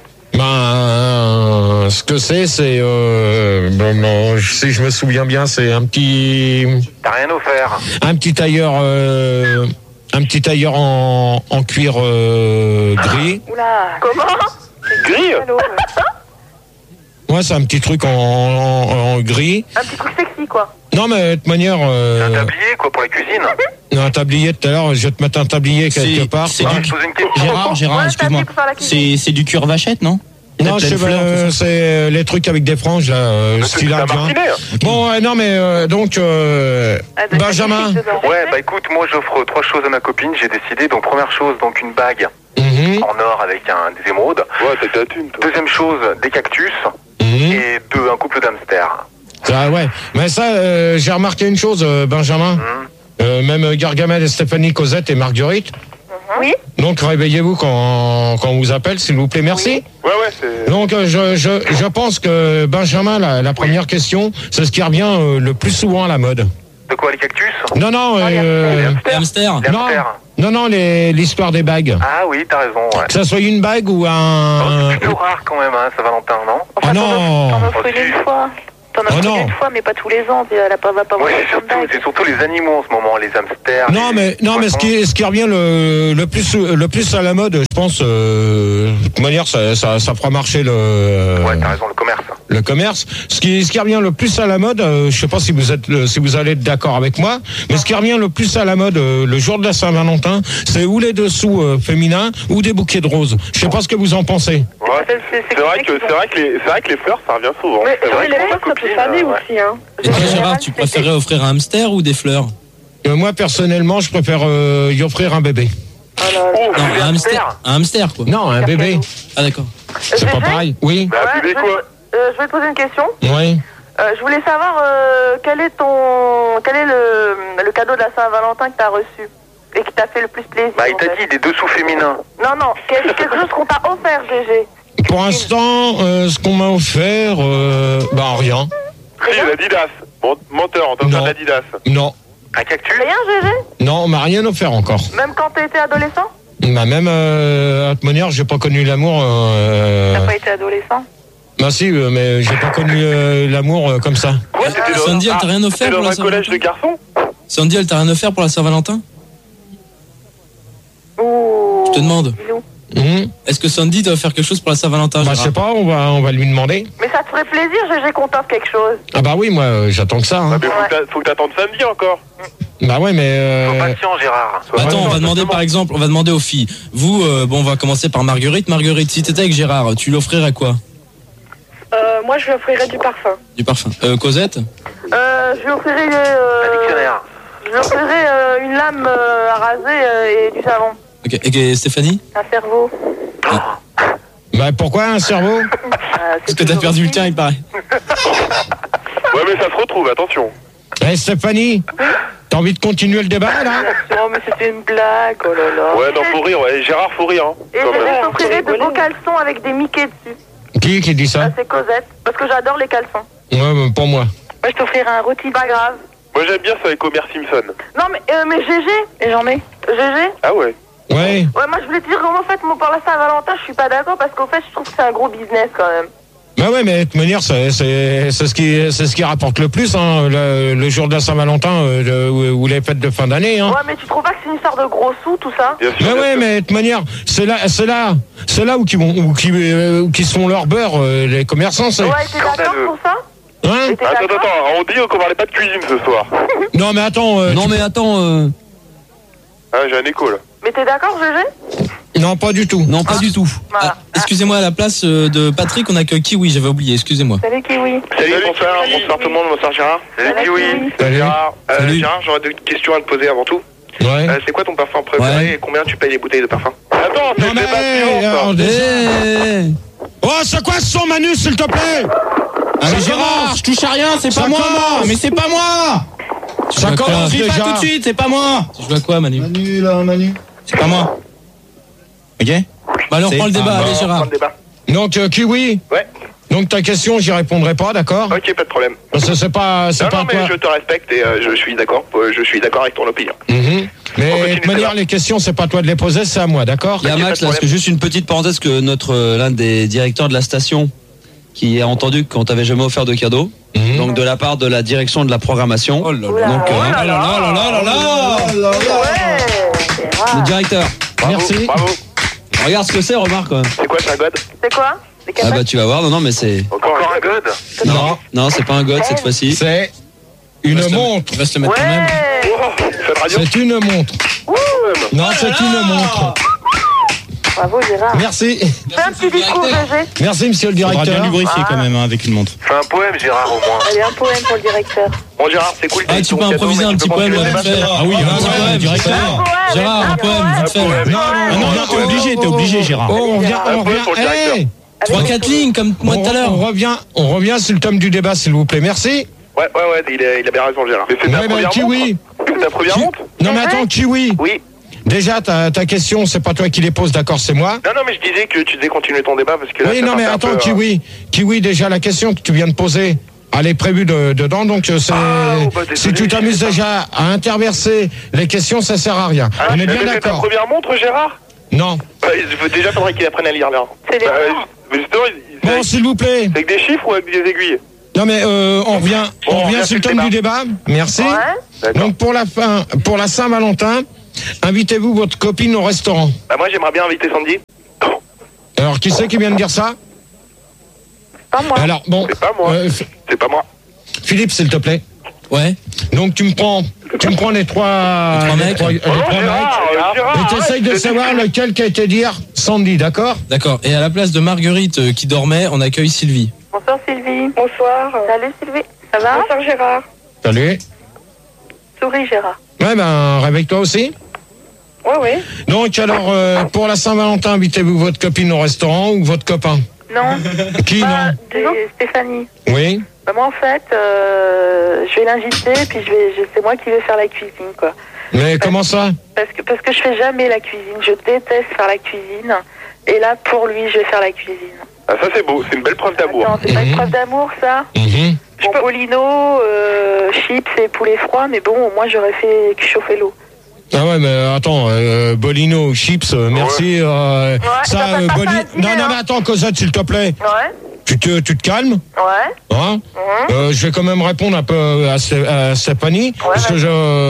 Ben, ce que c'est, si je me souviens bien, c'est un petit... T'as rien offert. Un petit tailleur en cuir gris. Oula. Comment? Gris? Ouais, c'est un petit truc en gris. Un petit truc sexy, quoi. Non, mais de toute manière... Un tablier, quoi, pour la cuisine. Non, un tablier, tout à l'heure, je vais te mettre un tablier quelque part. Gérard, excuse-moi. C'est du cuir vachette, non? Non, c'est les trucs avec des franges, là, style indien. Bon, non, mais donc, Benjamin. Ouais, bah écoute, moi j'offre 3 choses à ma copine, j'ai décidé. Donc, première chose, donc une bague en or avec des émeraudes. Ouais, t'as ta thune, toi. Deuxième chose, des cactus. Et un couple d'hamsters. Ah ouais, mais ça, j'ai remarqué une chose, Benjamin. Même Gargamel et Stéphanie, Cosette et Marguerite. Oui. Donc réveillez-vous quand on vous appelle, s'il vous plaît. Merci. Oui. Ouais, c'est... Donc je pense que Benjamin, la première question, c'est ce qui revient le plus souvent à la mode. De quoi, les cactus? Non, Les hamsters. Non, l'histoire des bagues. Ah oui, t'as raison, ouais. Que ça soit une bague ou un... C'est plutôt rare quand même, hein, Saint-Valentin, non? Oh non. T'en offres une fois. T'en offres une fois, mais pas tous les ans. Elle va pas voir c'est surtout les animaux en ce moment, les hamsters. Non, mais ce qui revient le plus à la mode, je pense, de toute manière, ça fera marcher Ouais, t'as raison, le commerce. Le commerce. Ce qui revient le plus à la mode, je sais pas si vous allez être d'accord avec moi, mais ce qui revient le plus à la mode le jour de la Saint-Valentin, c'est ou les dessous féminins ou des bouquets de roses. Je sais pas ce que vous en pensez. Ouais. C'est vrai que les fleurs, ça revient souvent. Mais les fleurs, ça peut faner aussi, hein. Et toi, Gérard, tu préférais offrir un hamster ou des fleurs? Moi, personnellement, je préfère y offrir un bébé. Non, un hamster, quoi. Non, un bébé. Ah, d'accord. C'est pas pareil. Oui. Bébé quoi? Je vais te poser une question. Oui. Je voulais savoir quel est le cadeau de la Saint-Valentin que t'as reçu et qui t'a fait le plus plaisir. Bah, il t'a dit des dessous féminins. Non, quelque chose qu'on t'a offert, GG. Pour l'instant, ce qu'on m'a offert, rien. Si, l'Adidas. Menteur, on t'a offert l'Adidas. Non. Un cactus? Rien, GG? Non, on m'a rien offert encore. Même quand t'étais adolescent? Même à toute manière, j'ai pas connu l'amour. T'as pas été adolescent? Bah si, mais j'ai pas connu l'amour comme ça. Quoi? Sandy, elle t'a rien offert pour la un collège de garçons? Sandy, elle t'a rien offert pour la Saint-Valentin? Je te demande. Est-ce que Sandy t'a offert quelque chose pour la Saint-Valentin? Bah je sais pas, on va lui demander. Mais ça te ferait plaisir, GG, qu'on t'offre quelque chose. Ah bah oui, moi j'attends que ça. Hein. Mais faut que t'attendes samedi encore. Bah ouais, mais... Sois patient, Gérard. Attends, on va demander par exemple, on va demander aux filles. Vous, on va commencer par Marguerite. Marguerite, si t'étais avec Gérard, tu lui offrirais quoi? Moi, je lui offrirais du parfum. Du parfum. Cosette? Je lui offrirais... Un dictionnaire. Je lui offrirais une lame à raser et du savon. Ok, et Stéphanie? Un cerveau. Bah pourquoi un cerveau? Parce que t'as perdu le tien, il paraît. Ouais, mais ça se retrouve, attention. Stéphanie, t'as envie de continuer le débat là? Non, mais c'était une blague, oh là là. Ouais, non, faut rire, ouais. Gérard, faut rire. Hein, et je t'offrirais de beaux caleçons avec des Mickey dessus. Qui dit ça? C'est Cosette, parce que j'adore les caleçons. Ouais, mais pour moi. Moi, je t'offrirais un rôti, pas grave. Moi, j'aime bien ça avec Homer Simpson. Non, mais GG, et j'en ai. GG? Ah ouais? Ouais. Ouais, moi, je voulais te dire, en fait, pour la Saint-Valentin, je suis pas d'accord, parce qu'en fait, je trouve que c'est un gros business, quand même. Bah ouais, mais de toute manière, c'est ce qui rapporte le plus, hein, le jour de la Saint-Valentin ou les fêtes de fin d'année. Hein. Ouais, mais tu trouves pas que c'est une histoire de gros sous, tout ça? Bien sûr, ouais, mais de toute manière, c'est là où qui se font leur beurre, les commerçants. C'est... Ouais, t'es d'accord pour ça? Hein? Attends, on dit qu'on parlait pas de cuisine ce soir. Non, mais attends. Ah, j'ai un écho là. Mais t'es d'accord, GG? Non, pas du tout. Non, pas du tout. Voilà. Excusez-moi, à la place de Patrick, on a que Kiwi, j'avais oublié, excusez-moi. Salut, Kiwi. Salut, bonsoir tout le monde, bonsoir Gérard. Salut Kiwi. Salut. Gérard, Salut. Gérard, j'aurais deux questions à te poser avant tout. Ouais. C'est quoi ton parfum préféré et combien tu payes les bouteilles de parfum? Attends, c'est Non, le débat suivant, ça. Oh, c'est quoi ce son, Manu, s'il te plaît? Mais Gérard, je touche à rien, c'est pas moi. Mais c'est pas moi. Ça commence Crie déjà. pas tout de suite, c'est pas moi. Tu joues à quoi, Manu? Manu. C'est pas moi. Ok. Bah alors, C'est- prends le débat, allez, Gérard. Prends le débat. Donc, Kiwi. Ouais. Donc, ta question, j'y répondrai pas, d'accord? Ok, pas de problème. Parce que c'est pas Non, mais toi. je te respecte et je suis d'accord avec ton opinion. Mhm. On Mais continue de toute manière, ça. les questions, c'est pas toi de les poser, c'est à moi, d'accord? Il y a Ok, pas Max, de là, parce que problème. juste une petite parenthèse que l'un des directeurs de la station qui a entendu qu'on t'avait jamais offert de cadeau, Mhm. donc de la part de la direction de la programmation. Oh là là. Oula. Donc, Oh là là. Ouais, c'est rare. le directeur, Bravo, Merci. Bravo. regarde ce que c'est, remarque quand même. C'est quoi, c'est un god? C'est quoi? Des Ah capaces? bah tu vas voir, non mais c'est... Encore un god? Non, c'est pas un god cette fois-ci. C'est une montre. Il va se le mettre quand même. Ouais. Oh, cette radio? C'est une montre. Non, c'est une montre. Bravo, Gérard. Merci. Fais un petit discours, GG. Merci, monsieur le Faudra bien directeur. lubrifier quand même avec une montre. Fais un poème, Gérard, au moins. Allez, un poème pour le directeur. Bon, Gérard, c'est cool. Ah, tu peux improviser un petit poème, là, vite fait. Ah oui, un un petit poème, directeur. Gérard, un poème, vite fait. Non, t'es obligé, Gérard. Oh, on revient. Un poème pour le directeur. Hey, 3-4 lignes, comme moi tout à l'heure. on revient sur le tome du débat, s'il vous plaît. Merci. Ouais, il a bien raison, Gérard. Mais c'est ta Ouais, première Kiwi. montre? C'est ta première montre? Non, mais attends, Kiwi. Oui. Déjà, ta question, c'est pas toi qui les poses, d'accord, c'est moi. Non, mais je disais que tu devais continuer ton débat parce que là, oui, non, mais attends, Kiwi, déjà, la question que tu viens de poser, elle est prévue dedans, donc si tu t'amuses déjà à interverser les questions, ça sert à rien. On est bien d'accord. C'est ta première montre, Gérard? Non. Déjà, faudrait qu'il apprenne à lire, là. C'est les bon, s'il vous plaît. C'est avec des chiffres ou avec des aiguilles? Non, mais on revient sur le thème du débat. Merci. Ouais. Donc, pour la Saint-Valentin, invitez-vous votre copine au restaurant. Bah, moi, j'aimerais bien inviter Sandy. Alors, qui c'est qui vient de dire ça? Pas moi. Alors, bon. C'est pas moi. C'est pas moi. Philippe, s'il te plaît. Ouais. Donc, tu me prends les trois mecs. Et tu essayes de savoir lequel qui a été dire Sandy, d'accord? D'accord. Et à la place de Marguerite qui dormait, on accueille Sylvie. Bonsoir Sylvie. Bonsoir. Salut Sylvie. Ça va? Bonsoir Gérard. Salut. Souris Gérard. Ouais, réveille-toi aussi. Ouais. Donc, alors, pour la Saint-Valentin, invitez-vous votre copine au restaurant ou votre copain? Non. Qui, non? Stéphanie. Oui. Bah, moi, en fait, je vais l'inviter, puis c'est moi qui vais faire la cuisine, quoi. Mais comment ça? Parce que je fais jamais la cuisine. Je déteste faire la cuisine. Et là, pour lui, je vais faire la cuisine. Ah, ça, c'est beau. C'est une belle preuve d'amour. Attends, c'est pas une preuve d'amour, ça? Bon, Paulino, chips et poulet froid, mais bon, moi, j'aurais fait chauffer l'eau. Ah ouais, mais attends, Bolino, chips, merci. Ouais, Non, mais attends, Cosette, s'il te plaît. Ouais. Tu te calmes? Ouais. Hein? Je vais quand même répondre un peu à Stéphanie, parce que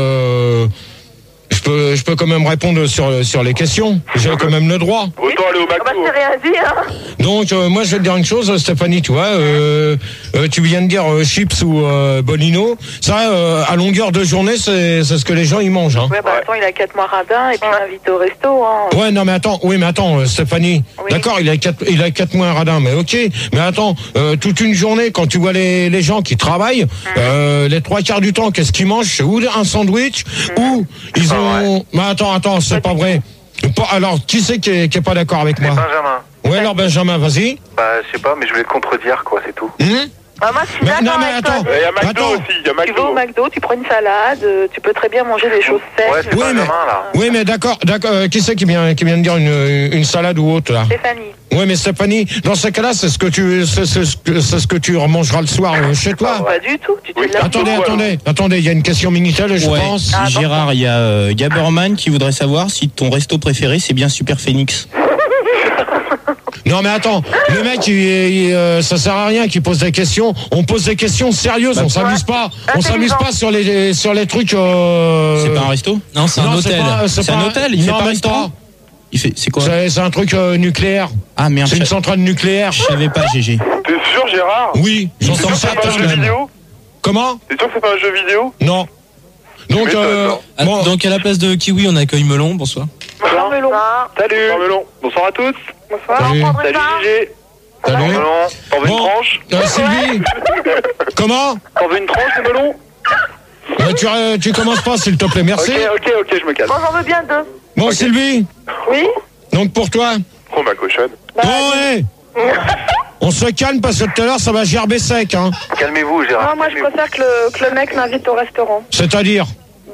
je peux quand même répondre sur les questions. J'ai quand même le droit. Autant aller au McDo. C'est rien dit, hein. Donc, moi, je vais te dire une chose, Stéphanie, tu vois, tu viens de dire chips ou Bolino. Ça, à longueur de journée, c'est ce que les gens, ils mangent. Hein. Ouais, attends, il a 4 mois radin et puis il m'invite au resto. Hein. Ouais, non, mais attends, Stéphanie. Oui. D'accord, il a 4 mois radin, mais ok. Mais attends, toute une journée, quand tu vois les gens qui travaillent, les 3/4 du temps, qu'est-ce qu'ils mangent? C'est ou un sandwich, ou ils ont... Mais attends, c'est pas vrai. Alors, qui c'est qui est pas d'accord avec moi? Benjamin. Ouais, alors Benjamin, vas-y. Bah, je sais pas, mais je voulais te contredire, quoi, c'est tout. Moi, je suis d'accord avec toi. Il y a McDo aussi, il y a McDo. Tu vas au McDo, tu prends une salade, tu peux très bien manger des choses sèches. Ouais, c'est Benjamin, là. Oui, mais d'accord. Qui c'est qui vient de dire une salade ou autre, là? Stéphanie. Oui, mais Stéphanie, dans ce cas-là, c'est ce que tu remangeras le soir chez toi. Pas du tout. Attendez, il y a une question Minitel, je pense. Gérard, il y a Gaberman qui voudrait savoir si ton resto préféré, c'est bien Super Phoenix. Non mais attends, le mec, ça sert à rien qu'il pose des questions. On pose des questions sérieuses, on s'amuse pas. On s'amuse pas sur les trucs. C'est pas un resto? Non, c'est un hôtel. C'est un hôtel. Il fait pas un restaurant. C'est quoi? C'est un truc nucléaire. Ah merde. C'est une centrale nucléaire. Je savais pas, GG. T'es sûr, Gérard? Oui, j'en sens ça. C'est pas un jeu vidéo? Comment? T'es sûr que c'est pas un jeu vidéo? Non. Donc à la place de Kiwi, on accueille Melon. Bonsoir. Bonsoir Melon. Salut. Bonsoir Melon. Bonsoir à tous. Bonsoir. Salut Gégé. Salut. Melon. T'en veux une tranche? Sylvie. Comment? T'en veux une tranche de melon? Tu commences pas, s'il te plaît, merci. Ok, je me calme. Moi, j'en veux bien 2. Bon, okay. Sylvie. Oui. Donc pour toi. Oh ma cochonne. Ouais. On se calme parce que tout à l'heure ça va gerber sec, hein. Calmez-vous, Gérard. Non, moi je préfère que le mec m'invite au restaurant. C'est-à-dire?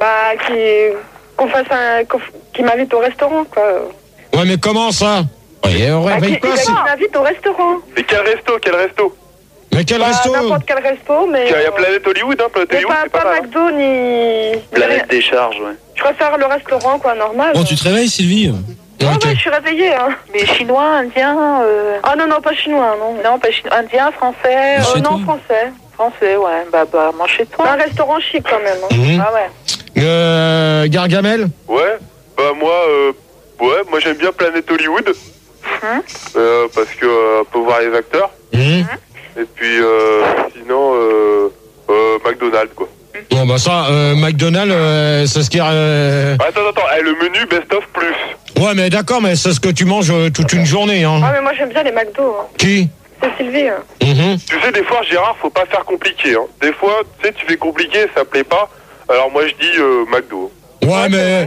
Qu'il m'invite au restaurant, quoi. Ouais, mais comment ça? Qu'il m'invite au restaurant. Mais quel resto? Mais quel resto? N'importe quel resto, mais... Il y a Planète Hollywood, hein, Planète Hollywood, c'est pas McDo, ni... Planète des charges, ouais. Je préfère le restaurant, quoi, normal. Bon, tu te réveilles, Sylvie? Ouais, je suis réveillée, hein. Mais chinois, indien... Ah non, pas chinois, non. Non, pas chinois. Indien, français... non, français. Français, ouais. Bah, mange chez toi. Un restaurant chic, quand même. Hein. Ah ouais. Gargamel? Ouais. Bah, moi j'aime bien Planète Hollywood. Parce que on peut voir les acteurs. Et puis, sinon, McDonald's, quoi. Bon, bah ça, McDonald's, c'est ce qui... Attends, le menu best-of plus. Ouais, mais d'accord, mais c'est ce que tu manges toute une journée, hein. Ah, mais moi j'aime bien les McDo. Hein. Qui? C'est Sylvie. Hein. Tu sais, des fois, Gérard, faut pas faire compliqué. Hein. Des fois, tu sais, tu fais compliqué, ça plaît pas. Alors moi, je dis McDo. Ouais,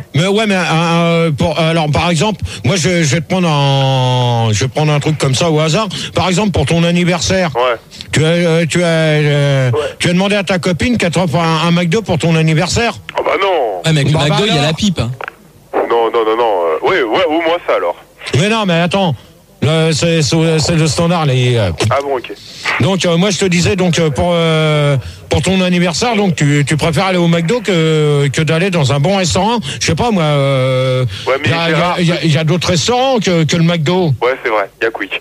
alors par exemple, moi je vais te prendre un truc comme ça au hasard. Par exemple, pour ton anniversaire. Ouais. Tu as demandé à ta copine qu'elle t'offre un McDo pour ton anniversaire? Ah bah non. Ouais, mais avec le McDo, il y a la pipe. Hein. Non. Ouais, au moins ça alors. Mais non, mais attends. C'est le standard. Ah bon, ok. Donc, moi, je te disais, donc pour ton anniversaire, donc tu préfères aller au McDo que d'aller dans un bon restaurant. Je sais pas, moi. Ouais, mais il y a d'autres restaurants que le McDo. Ouais, c'est vrai. Il y a Quick.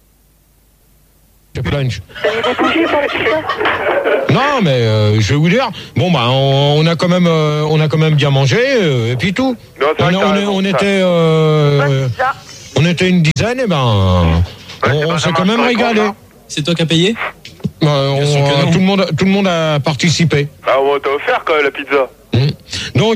Lunch. Non, mais je vais vous dire. Bon, bah, on a quand même bien mangé et puis tout. Non, on était une dizaine et on s'est quand même régalé. C'est toi qui as payé? Tout le monde a participé. Ah, on t'a offert quand même la pizza. Donc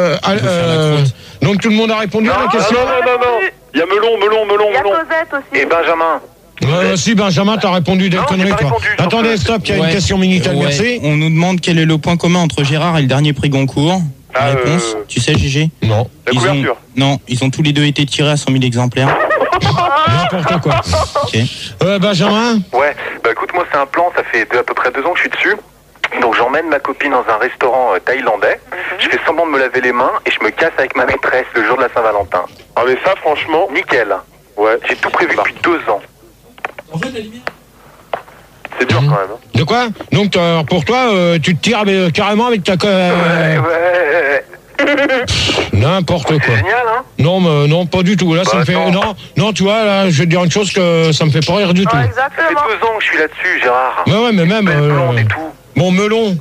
tout le monde a répondu à la question. Non. Il y a Melon. Il y a Cosette aussi. Et Benjamin. Si Benjamin, t'as répondu des conneries, toi. Attendez, stop, il y a une question Minitel, merci. On nous demande quel est le point commun entre Gérard et le dernier prix Goncourt. La réponse, tu sais, GG? Non. La couverture. Ils ont tous les deux été tirés à 100 000 exemplaires. N'importe quoi. Ok. Benjamin? Ouais, bah écoute, moi c'est un plan, ça fait à peu près 2 ans que je suis dessus. Donc j'emmène ma copine dans un restaurant thaïlandais, je fais semblant de me laver les mains et je me casse avec ma maîtresse le jour de la Saint-Valentin. Ah mais ça franchement... Nickel. Ouais. J'ai tout prévu depuis 2 ans. En fait, la lumière. C'est dur quand même. De quoi? Donc pour toi, tu te tires carrément avec ta... Ouais. N'importe quoi. C'est génial, hein? Non, pas du tout. Là, ça me fait... Non, tu vois, là, je vais te dire une chose que ça me fait pas rire du tout. Exactement. Ça fait 2 ans que je suis là-dessus, Gérard. Ouais, mais même... Blonde et tout. Bon, Melon.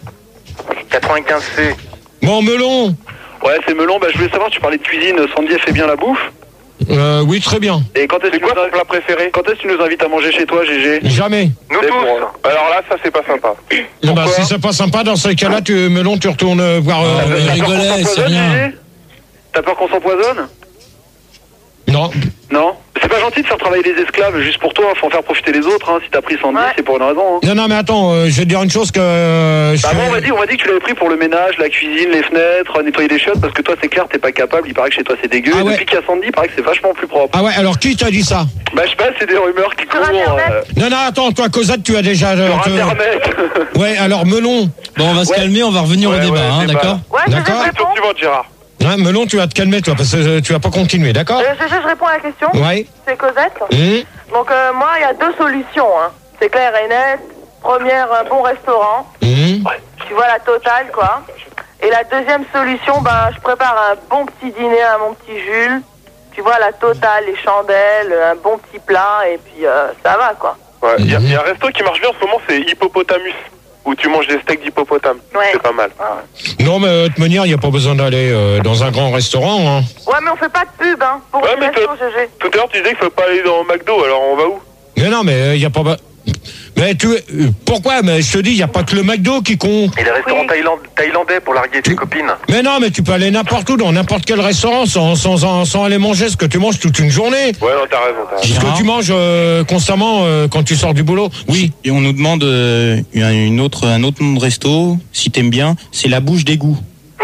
95C. Bon, Melon. Ouais, c'est Melon. Bah, je voulais savoir, tu parlais de cuisine. Sandy, elle fait bien la bouffe? Oui, très bien. Et quand est-ce que tu nous invites à manger chez toi, GG? Jamais. Nous tous. Alors là, ça c'est pas sympa. Bah, si c'est pas sympa, dans ce cas-là, Melon, tu retournes voir... rigolait, c'est rien. T'as peur qu'on s'empoisonne? Non. Non? C'est pas gentil de faire travailler les esclaves juste pour toi, faut en faire profiter les autres, hein. Si t'as pris Sandy, c'est pour une raison, hein. Non, mais attends, je vais te dire une chose que... on m'a dit que tu l'avais pris pour le ménage, la cuisine, les fenêtres, nettoyer les chiottes, parce que toi c'est clair, t'es pas capable, il paraît que chez toi c'est dégueu, et depuis qu'il y a Sandy, il paraît que c'est vachement plus propre. Ah ouais, alors qui t'a dit ça? Bah je sais pas, c'est des rumeurs qui courent... Non, attends, toi Cosette, tu as déjà... Sur Internet. Ouais, alors Melon... Bon, on va se calmer, on va revenir au débat, hein, d'accord? Ouais, d'accord. Question suivante, Gérard. Ouais, Melon, tu vas te calmer, toi, parce que tu vas pas continuer, d'accord? Je réponds à la question. Ouais. C'est Cosette. Donc, moi, il y a 2 solutions, hein. C'est clair et net. Première, un bon restaurant. Tu vois, la totale, quoi. Et la deuxième solution, je prépare un bon petit dîner à mon petit Jules. Tu vois, la totale, les chandelles, un bon petit plat, et puis ça va, quoi. Ouais, il y a un resto qui marche bien en ce moment, c'est Hippopotamus. Où tu manges des steaks d'hippopotame. Ouais. C'est pas mal. Non, mais de toute manière, il n'y a pas besoin d'aller dans un grand restaurant, hein. Ouais, mais on fait pas de pub, hein. Pour ouais, mais tout à l'heure, tu disais qu'il faut pas aller dans McDo, alors on va où? Mais non, mais il n'y a pas... Mais pourquoi? Mais je te dis, il n'y a pas que le McDo qui compte. Et les restaurants thaïlandais pour larguer tes copines. Mais non, mais tu peux aller n'importe où, dans n'importe quel restaurant, sans aller manger ce que tu manges toute une journée. Ouais, non, t'as raison. Ce que tu manges constamment quand tu sors du boulot. Oui. Et on nous demande un autre nom de resto, si t'aimes bien, c'est la bouche d'égout.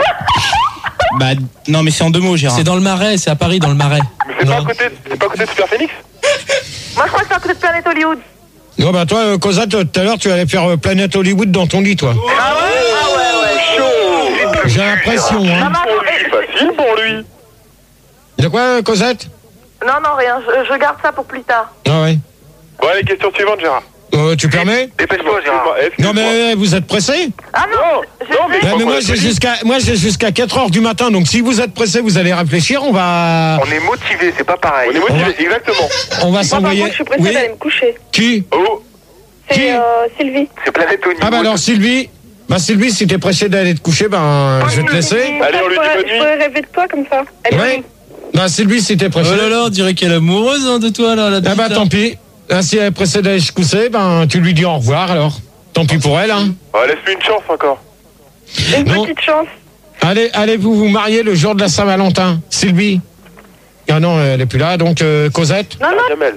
Bah non, mais c'est en 2 mots, Gérard. C'est dans le Marais, c'est à Paris, dans le Marais. Mais c'est pas à côté de Super Phoenix? Moi, je crois que c'est à côté de Planète Hollywood. Non, bah toi, Cosette, tout à l'heure, tu allais faire Planète Hollywood dans ton lit, toi. Ah ouais. Chaud. J'ai l'impression, hein. Facile pour lui. De quoi, Cosette? Non, rien. Je garde ça pour plus tard. Ah ouais. Bon, allez, question suivante, Gérard. Tu permets? Dépêche-toi, Gérard. Non, mais vous êtes pressé? Ah non, mais moi j'ai jusqu'à 4h du matin, donc si vous êtes pressé, vous allez réfléchir, on va... On est motivé, c'est pas pareil. On est motivé, exactement. On va s'envoyer... Moi, par contre, je suis pressée d'aller me coucher. Qui? C'est Sylvie. C'est Planète Hollywood. Ah bah alors Sylvie, si t'es pressé d'aller te coucher, je vais te laisser. Allez, on lui dit bonne nuit. Je pourrais rêver de toi comme ça. Ouais. Bah Sylvie, si t'es pressé... Oh là là, on dirait qu'elle est amoureuse de toi, là. Ah bah tant pis. Si elle est pressée d'aller se coucher, tu lui dis au revoir alors. Tant pis pour elle, hein. Ouais, laisse-lui une chance encore. Une petite chance. Allez-vous vous marier le jour de la Saint-Valentin, Sylvie? Ah non, elle est plus là, donc Cosette. Non.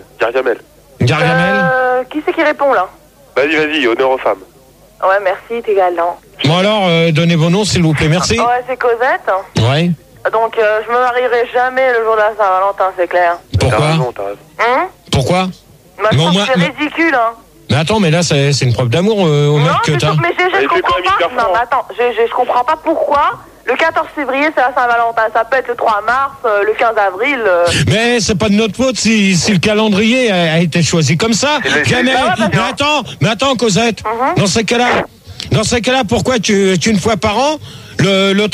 Gargamel. Qui c'est qui répond là? Vas-y, honneur aux femmes. Ouais, merci, t'es galant. Bon alors, donnez vos noms s'il vous plaît, merci. Ouais, c'est Cosette. Ouais. Donc, je me marierai jamais le jour de la Saint-Valentin, c'est clair. Pourquoi? T'as raison. Pourquoi? Je pense que c'est ridicule, hein. Mais attends, mais là, c'est une preuve d'amour au mec que t'as. Mais je comprends pas. Non, mais attends, je comprends pas pourquoi Le 14 février, c'est la Saint-Valentin. Ça peut être le 3 mars, le 15 avril. Mais c'est pas de notre faute si le calendrier a été choisi comme ça. Jamais. Mais attends, Cosette. Dans ces cas-là, pourquoi tu une fois par an, le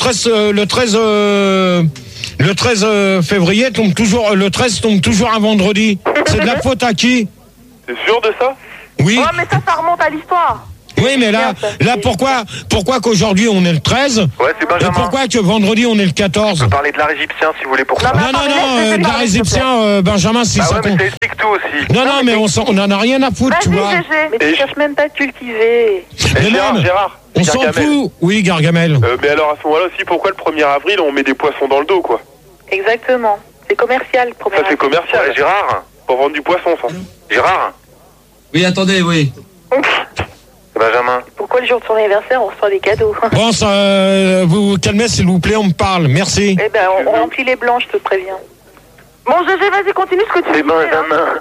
13 février tombe toujours, le 13 tombe toujours un vendredi. C'est de la faute à qui? T'es sûr de ça? Oui. Ouais, mais ça remonte à l'histoire. Oui, mais là, pourquoi qu'aujourd'hui on est le 13? Ouais, c'est Benjamin. Et pourquoi que vendredi on est le 14? On peut parler de l'art égyptien si vous voulez pour ça. Non, de l'art égyptien, Benjamin, si ça ouais, mais compte. ça explique tout aussi. Non, mais on en a rien à foutre, tu vois. Mais tu cherches même pas à cultiver. Mais Gérard, on s'en fout. Oui, Gargamel. Mais alors à ce moment-là aussi, pourquoi le 1er avril on met des poissons dans le dos, quoi? Exactement. C'est commercial, le 1er Ça c'est commercial. Ouais, Gérard. Pour vendre du poisson, ça. Gérard. Oui, attendez, oui. Benjamin. Pourquoi le jour de son anniversaire, on reçoit des cadeaux? Bon, ça, vous calmez, s'il vous plaît, on me parle. Merci. Eh ben, on remplit les blancs, je te préviens. Bon, Gégé, vas-y, continue ce que tu C'est dis. Benjamin.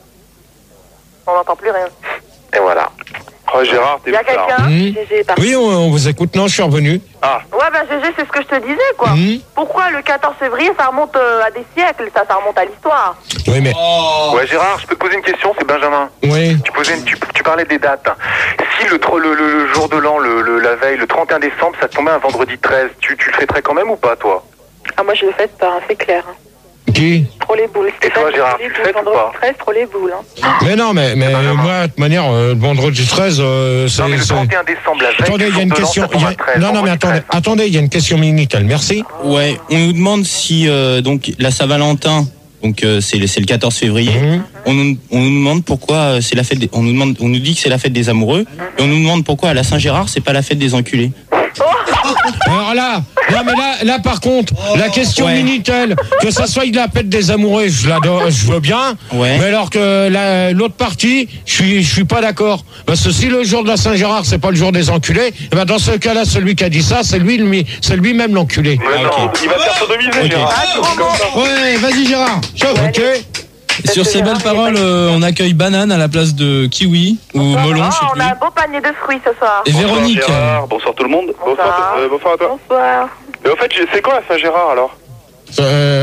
On n'entend plus rien. Et voilà. Oh, Gérard, t'es Il y a quelqu'un? Gégé, pardon. Oui, on vous écoute. Non, je suis revenu. Ah. Ouais, ben Gégé, c'est ce que je te disais, quoi. Pourquoi le 14 février, ça remonte à des siècles, ça remonte à l'histoire. Oui, mais... Ouais, Gérard, je peux te poser une question, c'est Benjamin. Oui. Tu parlais des dates. Si le jour de l'an, la veille, le 31 décembre, ça tombait un vendredi 13, tu le fêterais quand même ou pas, toi? Ah, moi, je le fête pas, c'est clair. Qui? Trop les boules. Et toi, Gérard, tu le fêtes ou pas? 13, trop les boules. Hein. Mais non, mais moi, de toute manière, vendredi 13, c'est... Non, mais le 31 décembre, la veille, attendez, il y a une question... Non, mais attendez, il y a une question Minitel, merci. Ouais, on nous demande si, donc, la Saint-Valentin, donc c'est le 14 février, on nous demande pourquoi c'est la fête on nous dit que c'est la fête des amoureux, et on nous demande pourquoi à la Saint-Gérard, c'est pas la fête des enculés. Alors là, non mais là par contre, la question Minitel, que ça soit de la fête des amoureux, je veux bien. Ouais. Mais alors que l'autre partie, je suis pas d'accord. Parce que si le jour de la Saint-Gérard, c'est pas le jour des enculés, et ben dans ce cas-là, celui qui a dit ça, c'est lui-même l'enculé. Non, il va faire sodomiser, Gérard. Ouais, vas-y Gérard. Ok. Et sur ces belles paroles, on accueille Banane à la place de Kiwi ou Melon, je sais On plus. a un beau panier de fruits ce soir. Et Véronique. Gérard, bonsoir tout le monde. Bonsoir à toi. Bonsoir. Mais au fait, c'est quoi la Saint-Gérard alors? Ça,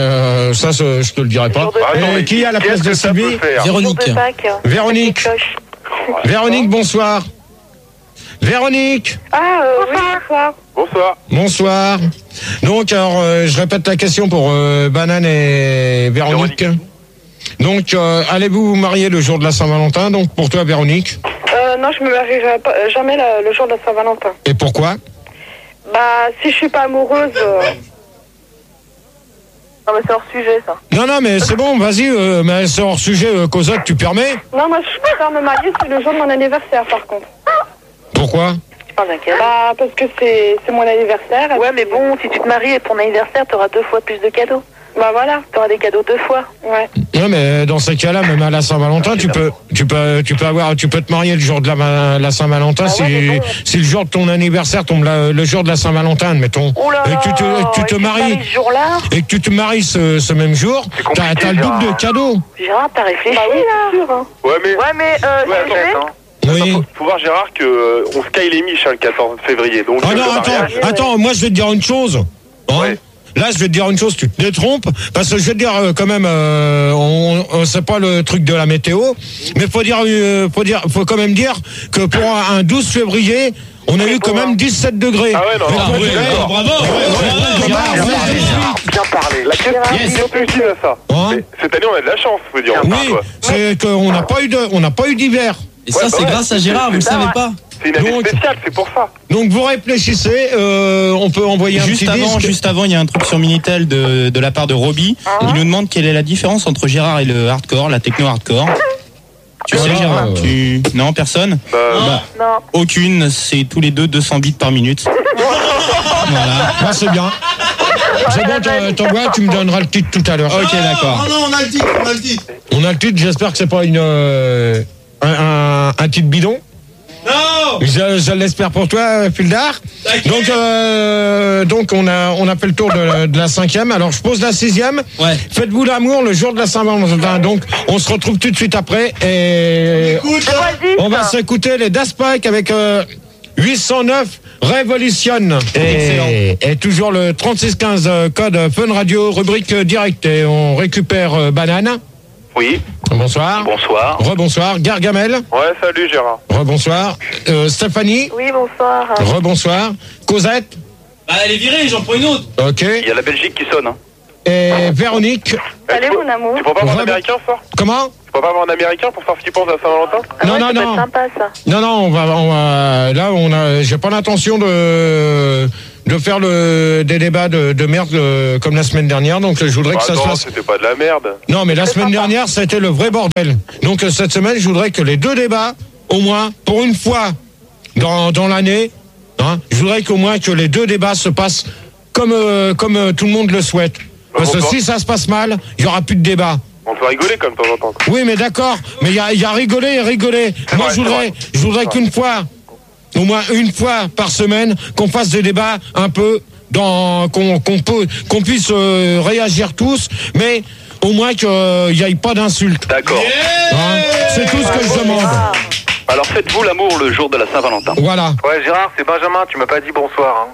je te le dirai pas. Qui est à la place de Sylvie? Véronique. Véronique. Véronique, bonsoir. Véronique. Bonsoir. Bonsoir. Bonsoir. Donc, alors, je répète la question pour Banane et Véronique. Donc, allez-vous vous marier le jour de la Saint-Valentin? Donc, pour toi, Véronique? Non, je me marierai jamais le jour de la Saint-Valentin. Et pourquoi? Bah, si je suis pas amoureuse... Non, mais c'est hors sujet, ça. Non, mais c'est bon, vas-y, mais c'est hors sujet, Cosette, tu permets? Non, moi, je préfère me marier, c'est le jour de mon anniversaire, par contre. Pourquoi? Tu parles d'un quel? Bah, parce que c'est mon anniversaire. Ouais, mais bon, si tu te maries et pour ton anniversaire, t'auras 2 fois plus de cadeaux. Bah voilà. T'auras des cadeaux 2 fois. Ouais. Non, mais dans ces cas-là, même à la Saint-Valentin, tu peux te marier le jour de la Saint-Valentin si le jour de ton anniversaire tombe le jour de la Saint-Valentin, admettons. Et que tu te maries et que tu te maries ce même jour, t'as le double de cadeaux. Gérard, t'as réfléchi, bah oui, là. sûr, hein. Ouais, mais oui. Faut voir, Gérard, que on sky les miches le 14 février. Donc, attends, moi je vais te dire une chose. Hein. Là, je vais te dire une chose, tu te détrompes, parce que je vais te dire quand même, on sait pas le truc de la météo, mais faut quand même dire que pour un 12 février, on a eu quand même 17 degrés. Ah ouais, non, bravo. Bien parlé. La question, c'est ça. Cette année, on a de la chance, faut dire. Oui, c'est qu'on n'a pas eu d'hiver. Et ça, c'est grâce à Gérard, vous le savez pas. C'est une année spéciale, c'est pour ça. Donc vous réfléchissez, on peut envoyer un petit disque. Juste avant, il y a un truc sur Minitel de la part de Roby. Il nous demande quelle est la différence entre Gérard et le hardcore, la techno hardcore. Tu sais, Gérard? Non, personne? Non. Aucune, c'est tous les deux 200 bits par minute. Voilà, c'est bien. C'est bon, t'envoies, tu me donneras le titre tout à l'heure. Ok, d'accord. Non, on a le titre. On a le titre, j'espère que c'est pas un titre bidon. Non. Je l'espère pour toi, Pildar. Donc on a fait le tour de la 5e. Alors je pose la 6e. Ouais. Faites-vous l'amour le jour de la Saint-Valentin. Donc on se retrouve tout de suite après et on va s'écouter les Daft Punk avec 809 révolutionne. Et toujours le 3615 code Fun Radio, rubrique direct. Et on récupère Banane. Oui. Bonsoir. Bonsoir. Rebonsoir. Gargamel. Ouais, salut Gérard. Rebonsoir. Stéphanie. Oui, bonsoir. Rebonsoir. Cosette. Bah, elle est virée, j'en prends une autre. Ok. Il y a la Belgique qui sonne. Hein. Et Véronique. Salut mon amour. Tu pourrais pas avoir un américain ce soir? Comment? Tu pourrais pas avoir un américain pour savoir ce qu'il pense à Saint-Valentin? Non. C'est sympa ça. Non, on va, j'ai pas l'intention de faire des débats de merde comme la semaine dernière, donc je voudrais que ça se fasse. C'était pas de la merde. Non, mais la semaine dernière, c'était le vrai bordel. Donc cette semaine, je voudrais que les 2 débats, au moins, pour une fois dans l'année, hein, je voudrais qu'au moins que les 2 débats se passent comme tout le monde le souhaite. Parce que si ça se passe mal, il y aura plus de débat. On peut rigoler comme de temps en temps. Oui, mais d'accord, mais il y a rigoler et rigoler. Moi, je voudrais qu'une fois, au moins une fois par semaine, qu'on fasse des débats un peu qu'on puisse réagir tous, mais au moins qu'il n'y ait pas d'insultes. D'accord. Hein, c'est tout ce que je demande. Alors faites-vous l'amour le jour de la Saint-Valentin. Voilà. Ouais, Gérard, c'est Benjamin, tu m'as pas dit bonsoir.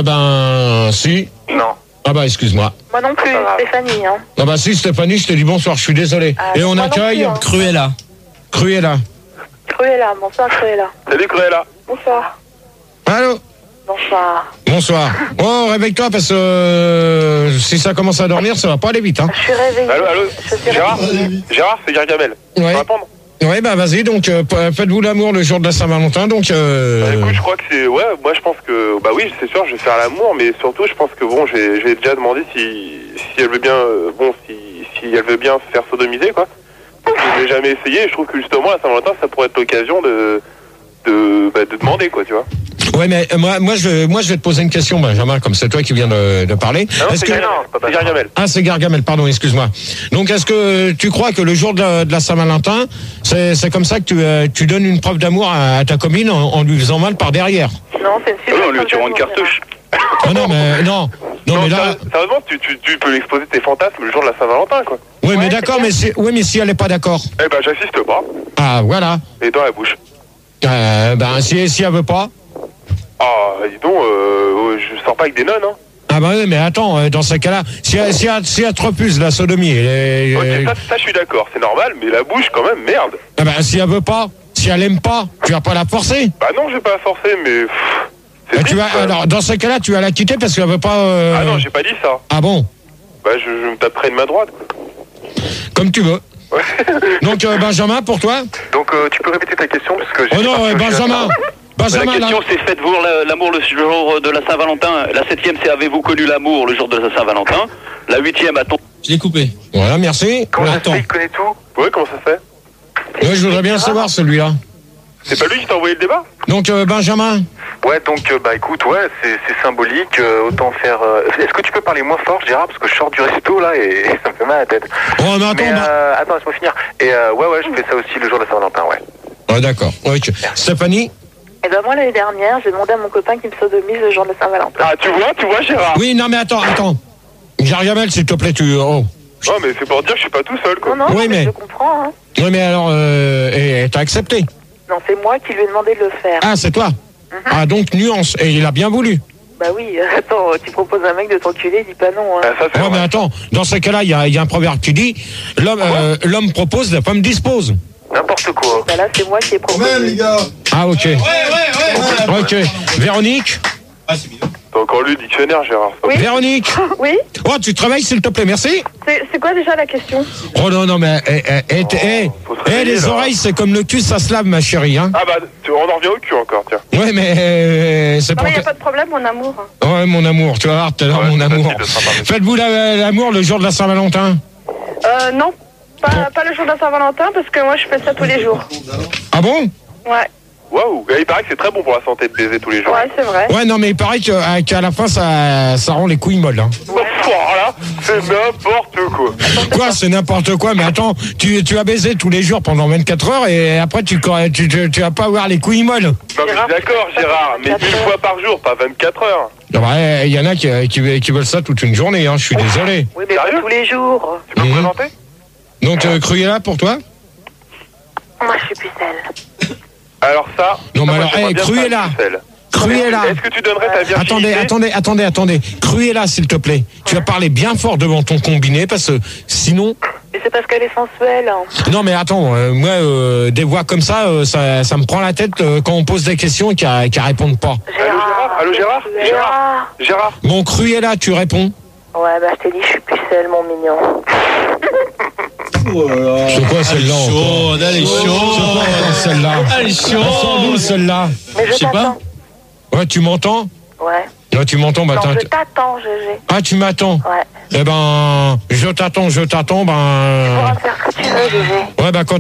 Si. Non. Ah bah excuse-moi. Moi non plus, Stéphanie. Hein. Ah bah si, Stéphanie, je t'ai dit bonsoir, je suis désolé. Et on accueille plus, hein. Cruella. Cruella, bonsoir Cruella. Salut Cruella. Bonsoir. Allô? Bonsoir. Oh, réveille-toi parce que si ça commence à dormir, ça va pas aller vite. Hein. Je suis réveillée. Allô? Gérard, c'est Gargamel. Ouais. Tu peux répondre? Ouais, bah vas-y, donc faites-vous l'amour le jour de la Saint-Valentin, donc... écoute, je crois que c'est... Ouais, moi je pense que... Bah oui, c'est sûr, je vais faire l'amour, mais surtout je pense que bon, j'ai déjà demandé si elle veut bien... si elle veut bien faire sodomiser, quoi. Je l'ai jamais essayé, et je trouve que justement, la Saint-Valentin, ça pourrait être l'occasion de demander, quoi, tu vois. Ouais, mais moi je vais te poser une question, Benjamin, comme c'est toi qui viens de parler. Non, c'est Gargamel. Ah, c'est Gargamel, pardon, excuse-moi. Donc, est-ce que tu crois que le jour de la Saint-Valentin, c'est comme ça que tu donnes une preuve d'amour à ta copine en lui faisant mal par derrière? Non, c'est une super en lui tirant une cartouche. Non, mais là... Sérieusement, tu peux lui exposer tes fantasmes le jour de la Saint-Valentin, quoi. Oui, mais d'accord, mais si elle est pas d'accord. Eh ben, j'assiste pas. Ah, voilà. Et dans la bouche. Si elle veut pas. Ah, dis donc, je sors pas avec des nonnes, hein. Ah bah oui, mais attends, dans ce cas-là, si elle te refuse la sodomie... Ok, ça je suis d'accord, c'est normal, mais la bouche quand même, merde. Ah bah si elle veut pas, si elle aime pas, tu vas pas la forcer. Bah non, je vais pas la forcer, mais... Alors, dans ce cas-là, tu vas la quitter parce qu'elle veut pas... Ah non, j'ai pas dit ça. Ah bon? Bah je me taperai de ma droite, quoi. Comme tu veux. Ouais. Donc, Benjamin, pour toi? Donc, tu peux répéter ta question parce que j'ai... Oh non, Benjamin! La question c'est faites-vous l'amour le jour de la Saint-Valentin. La 7e c'est avez-vous connu l'amour le jour de la Saint-Valentin. La 8e attends. Je l'ai coupé. Voilà, merci. Comment ça se fait, il connaît tout? Ouais, comment ça se fait? Ouais, je voudrais bien savoir celui-là. C'est pas lui qui t'a envoyé le débat? Donc, Benjamin? Ouais, donc, bah écoute, ouais, c'est symbolique, autant faire... Est-ce que tu peux parler moins fort, Gérard, parce que je sors du resto, là, et ça me fait mal à la tête. Oh, mais attends, attends, laisse-moi finir. Et ouais, je fais ça aussi le jour de la Saint-Valentin, ouais. Ouais, d'accord. Okay. Stéphanie? Eh ben moi, l'année dernière, j'ai demandé à mon copain qui me sodomise le jour de la Saint-Valentin. Ah, tu vois, Gérard? Oui, non, mais attends. Gargamel, s'il te plaît, Non, mais c'est pour dire que je suis pas tout seul, quoi. Non, oui, mais je comprends, hein. Oui, mais alors, et t'as accepté? Non, c'est moi qui lui ai demandé de le faire. Ah, c'est toi? Ah, donc, nuance. Et il a bien voulu? Bah oui, attends, tu proposes à un mec de t'enculer, il dit pas non, hein. Ouais, mais attends, dans ce cas-là, il y a un proverbe qui dit, l'homme propose, la femme dispose. N'importe quoi. Bah là, c'est moi qui ai proposé. Même, les gars. Ah, ok. Ouais. Ok. Véronique? Ah, c'est bizarre. T'as encore lu le dictionnaire, Gérard. Oui. Véronique? Oui. Oh, tu te réveilles, s'il te plaît, merci. C'est quoi déjà la question? Oh non, mais les oreilles, c'est comme le cul, ça se lave, ma chérie, hein. Ah bah, on en revient au cul encore, tiens. Ouais, mais c'est non, mais y a pas de problème, mon amour. Ouais, mon amour, tu vas voir tout à l'heure, mon amour. Faites-vous l'amour le jour de la Saint-Valentin? Non, pas le jour de la Saint-Valentin, parce que moi, je fais ça tous les jours. Ah bon? Ouais. Waouh, il paraît que c'est très bon pour la santé de baiser tous les jours. Ouais, c'est vrai. Ouais, non, mais il paraît qu'à la fin, ça rend les couilles molles, hein. Ouais. Là, c'est n'importe quoi. Quoi, c'est n'importe quoi? Mais attends, tu as baisé tous les jours pendant 24 heures et après, tu vas pas avoir les couilles molles. Non, mais je suis d'accord, Gérard, mais 1000 fois par jour, pas 24 heures. Il y en a qui veulent ça toute une journée, hein, je suis désolé. Oui, mais pas tous les jours. Tu peux me présenter? Donc, Cruella, pour toi? Moi, je suis pucelle. Alors ça... Non, mais alors, Cruella. Cruella. Est-ce que tu donnerais ta virginité? Attendez. Cruella, s'il te plaît. Tu vas parler bien fort devant ton combiné parce que sinon. Mais c'est parce qu'elle est sensuelle. Non mais attends, moi des voix comme ça, ça me prend la tête quand on pose des questions et qu'elle répondent pas. Allô Gérard. Bon, Cruella, tu réponds? Ouais, bah je t'ai dit, je suis pucelle, mon mignon. C'est quoi celle-là encore? Elle est chaude. Celle-là. Elle est chaude. Elle sort d'où celle-là? Mais je sais pas. Ouais, tu m'entends? Ouais. Ouais, tu m'entends, bah non, je t'attends, GG. Ah, tu m'attends? Ouais. Eh ben, je t'attends, Tu pourras me faire ce que tu veux, GG. Ouais, bah quand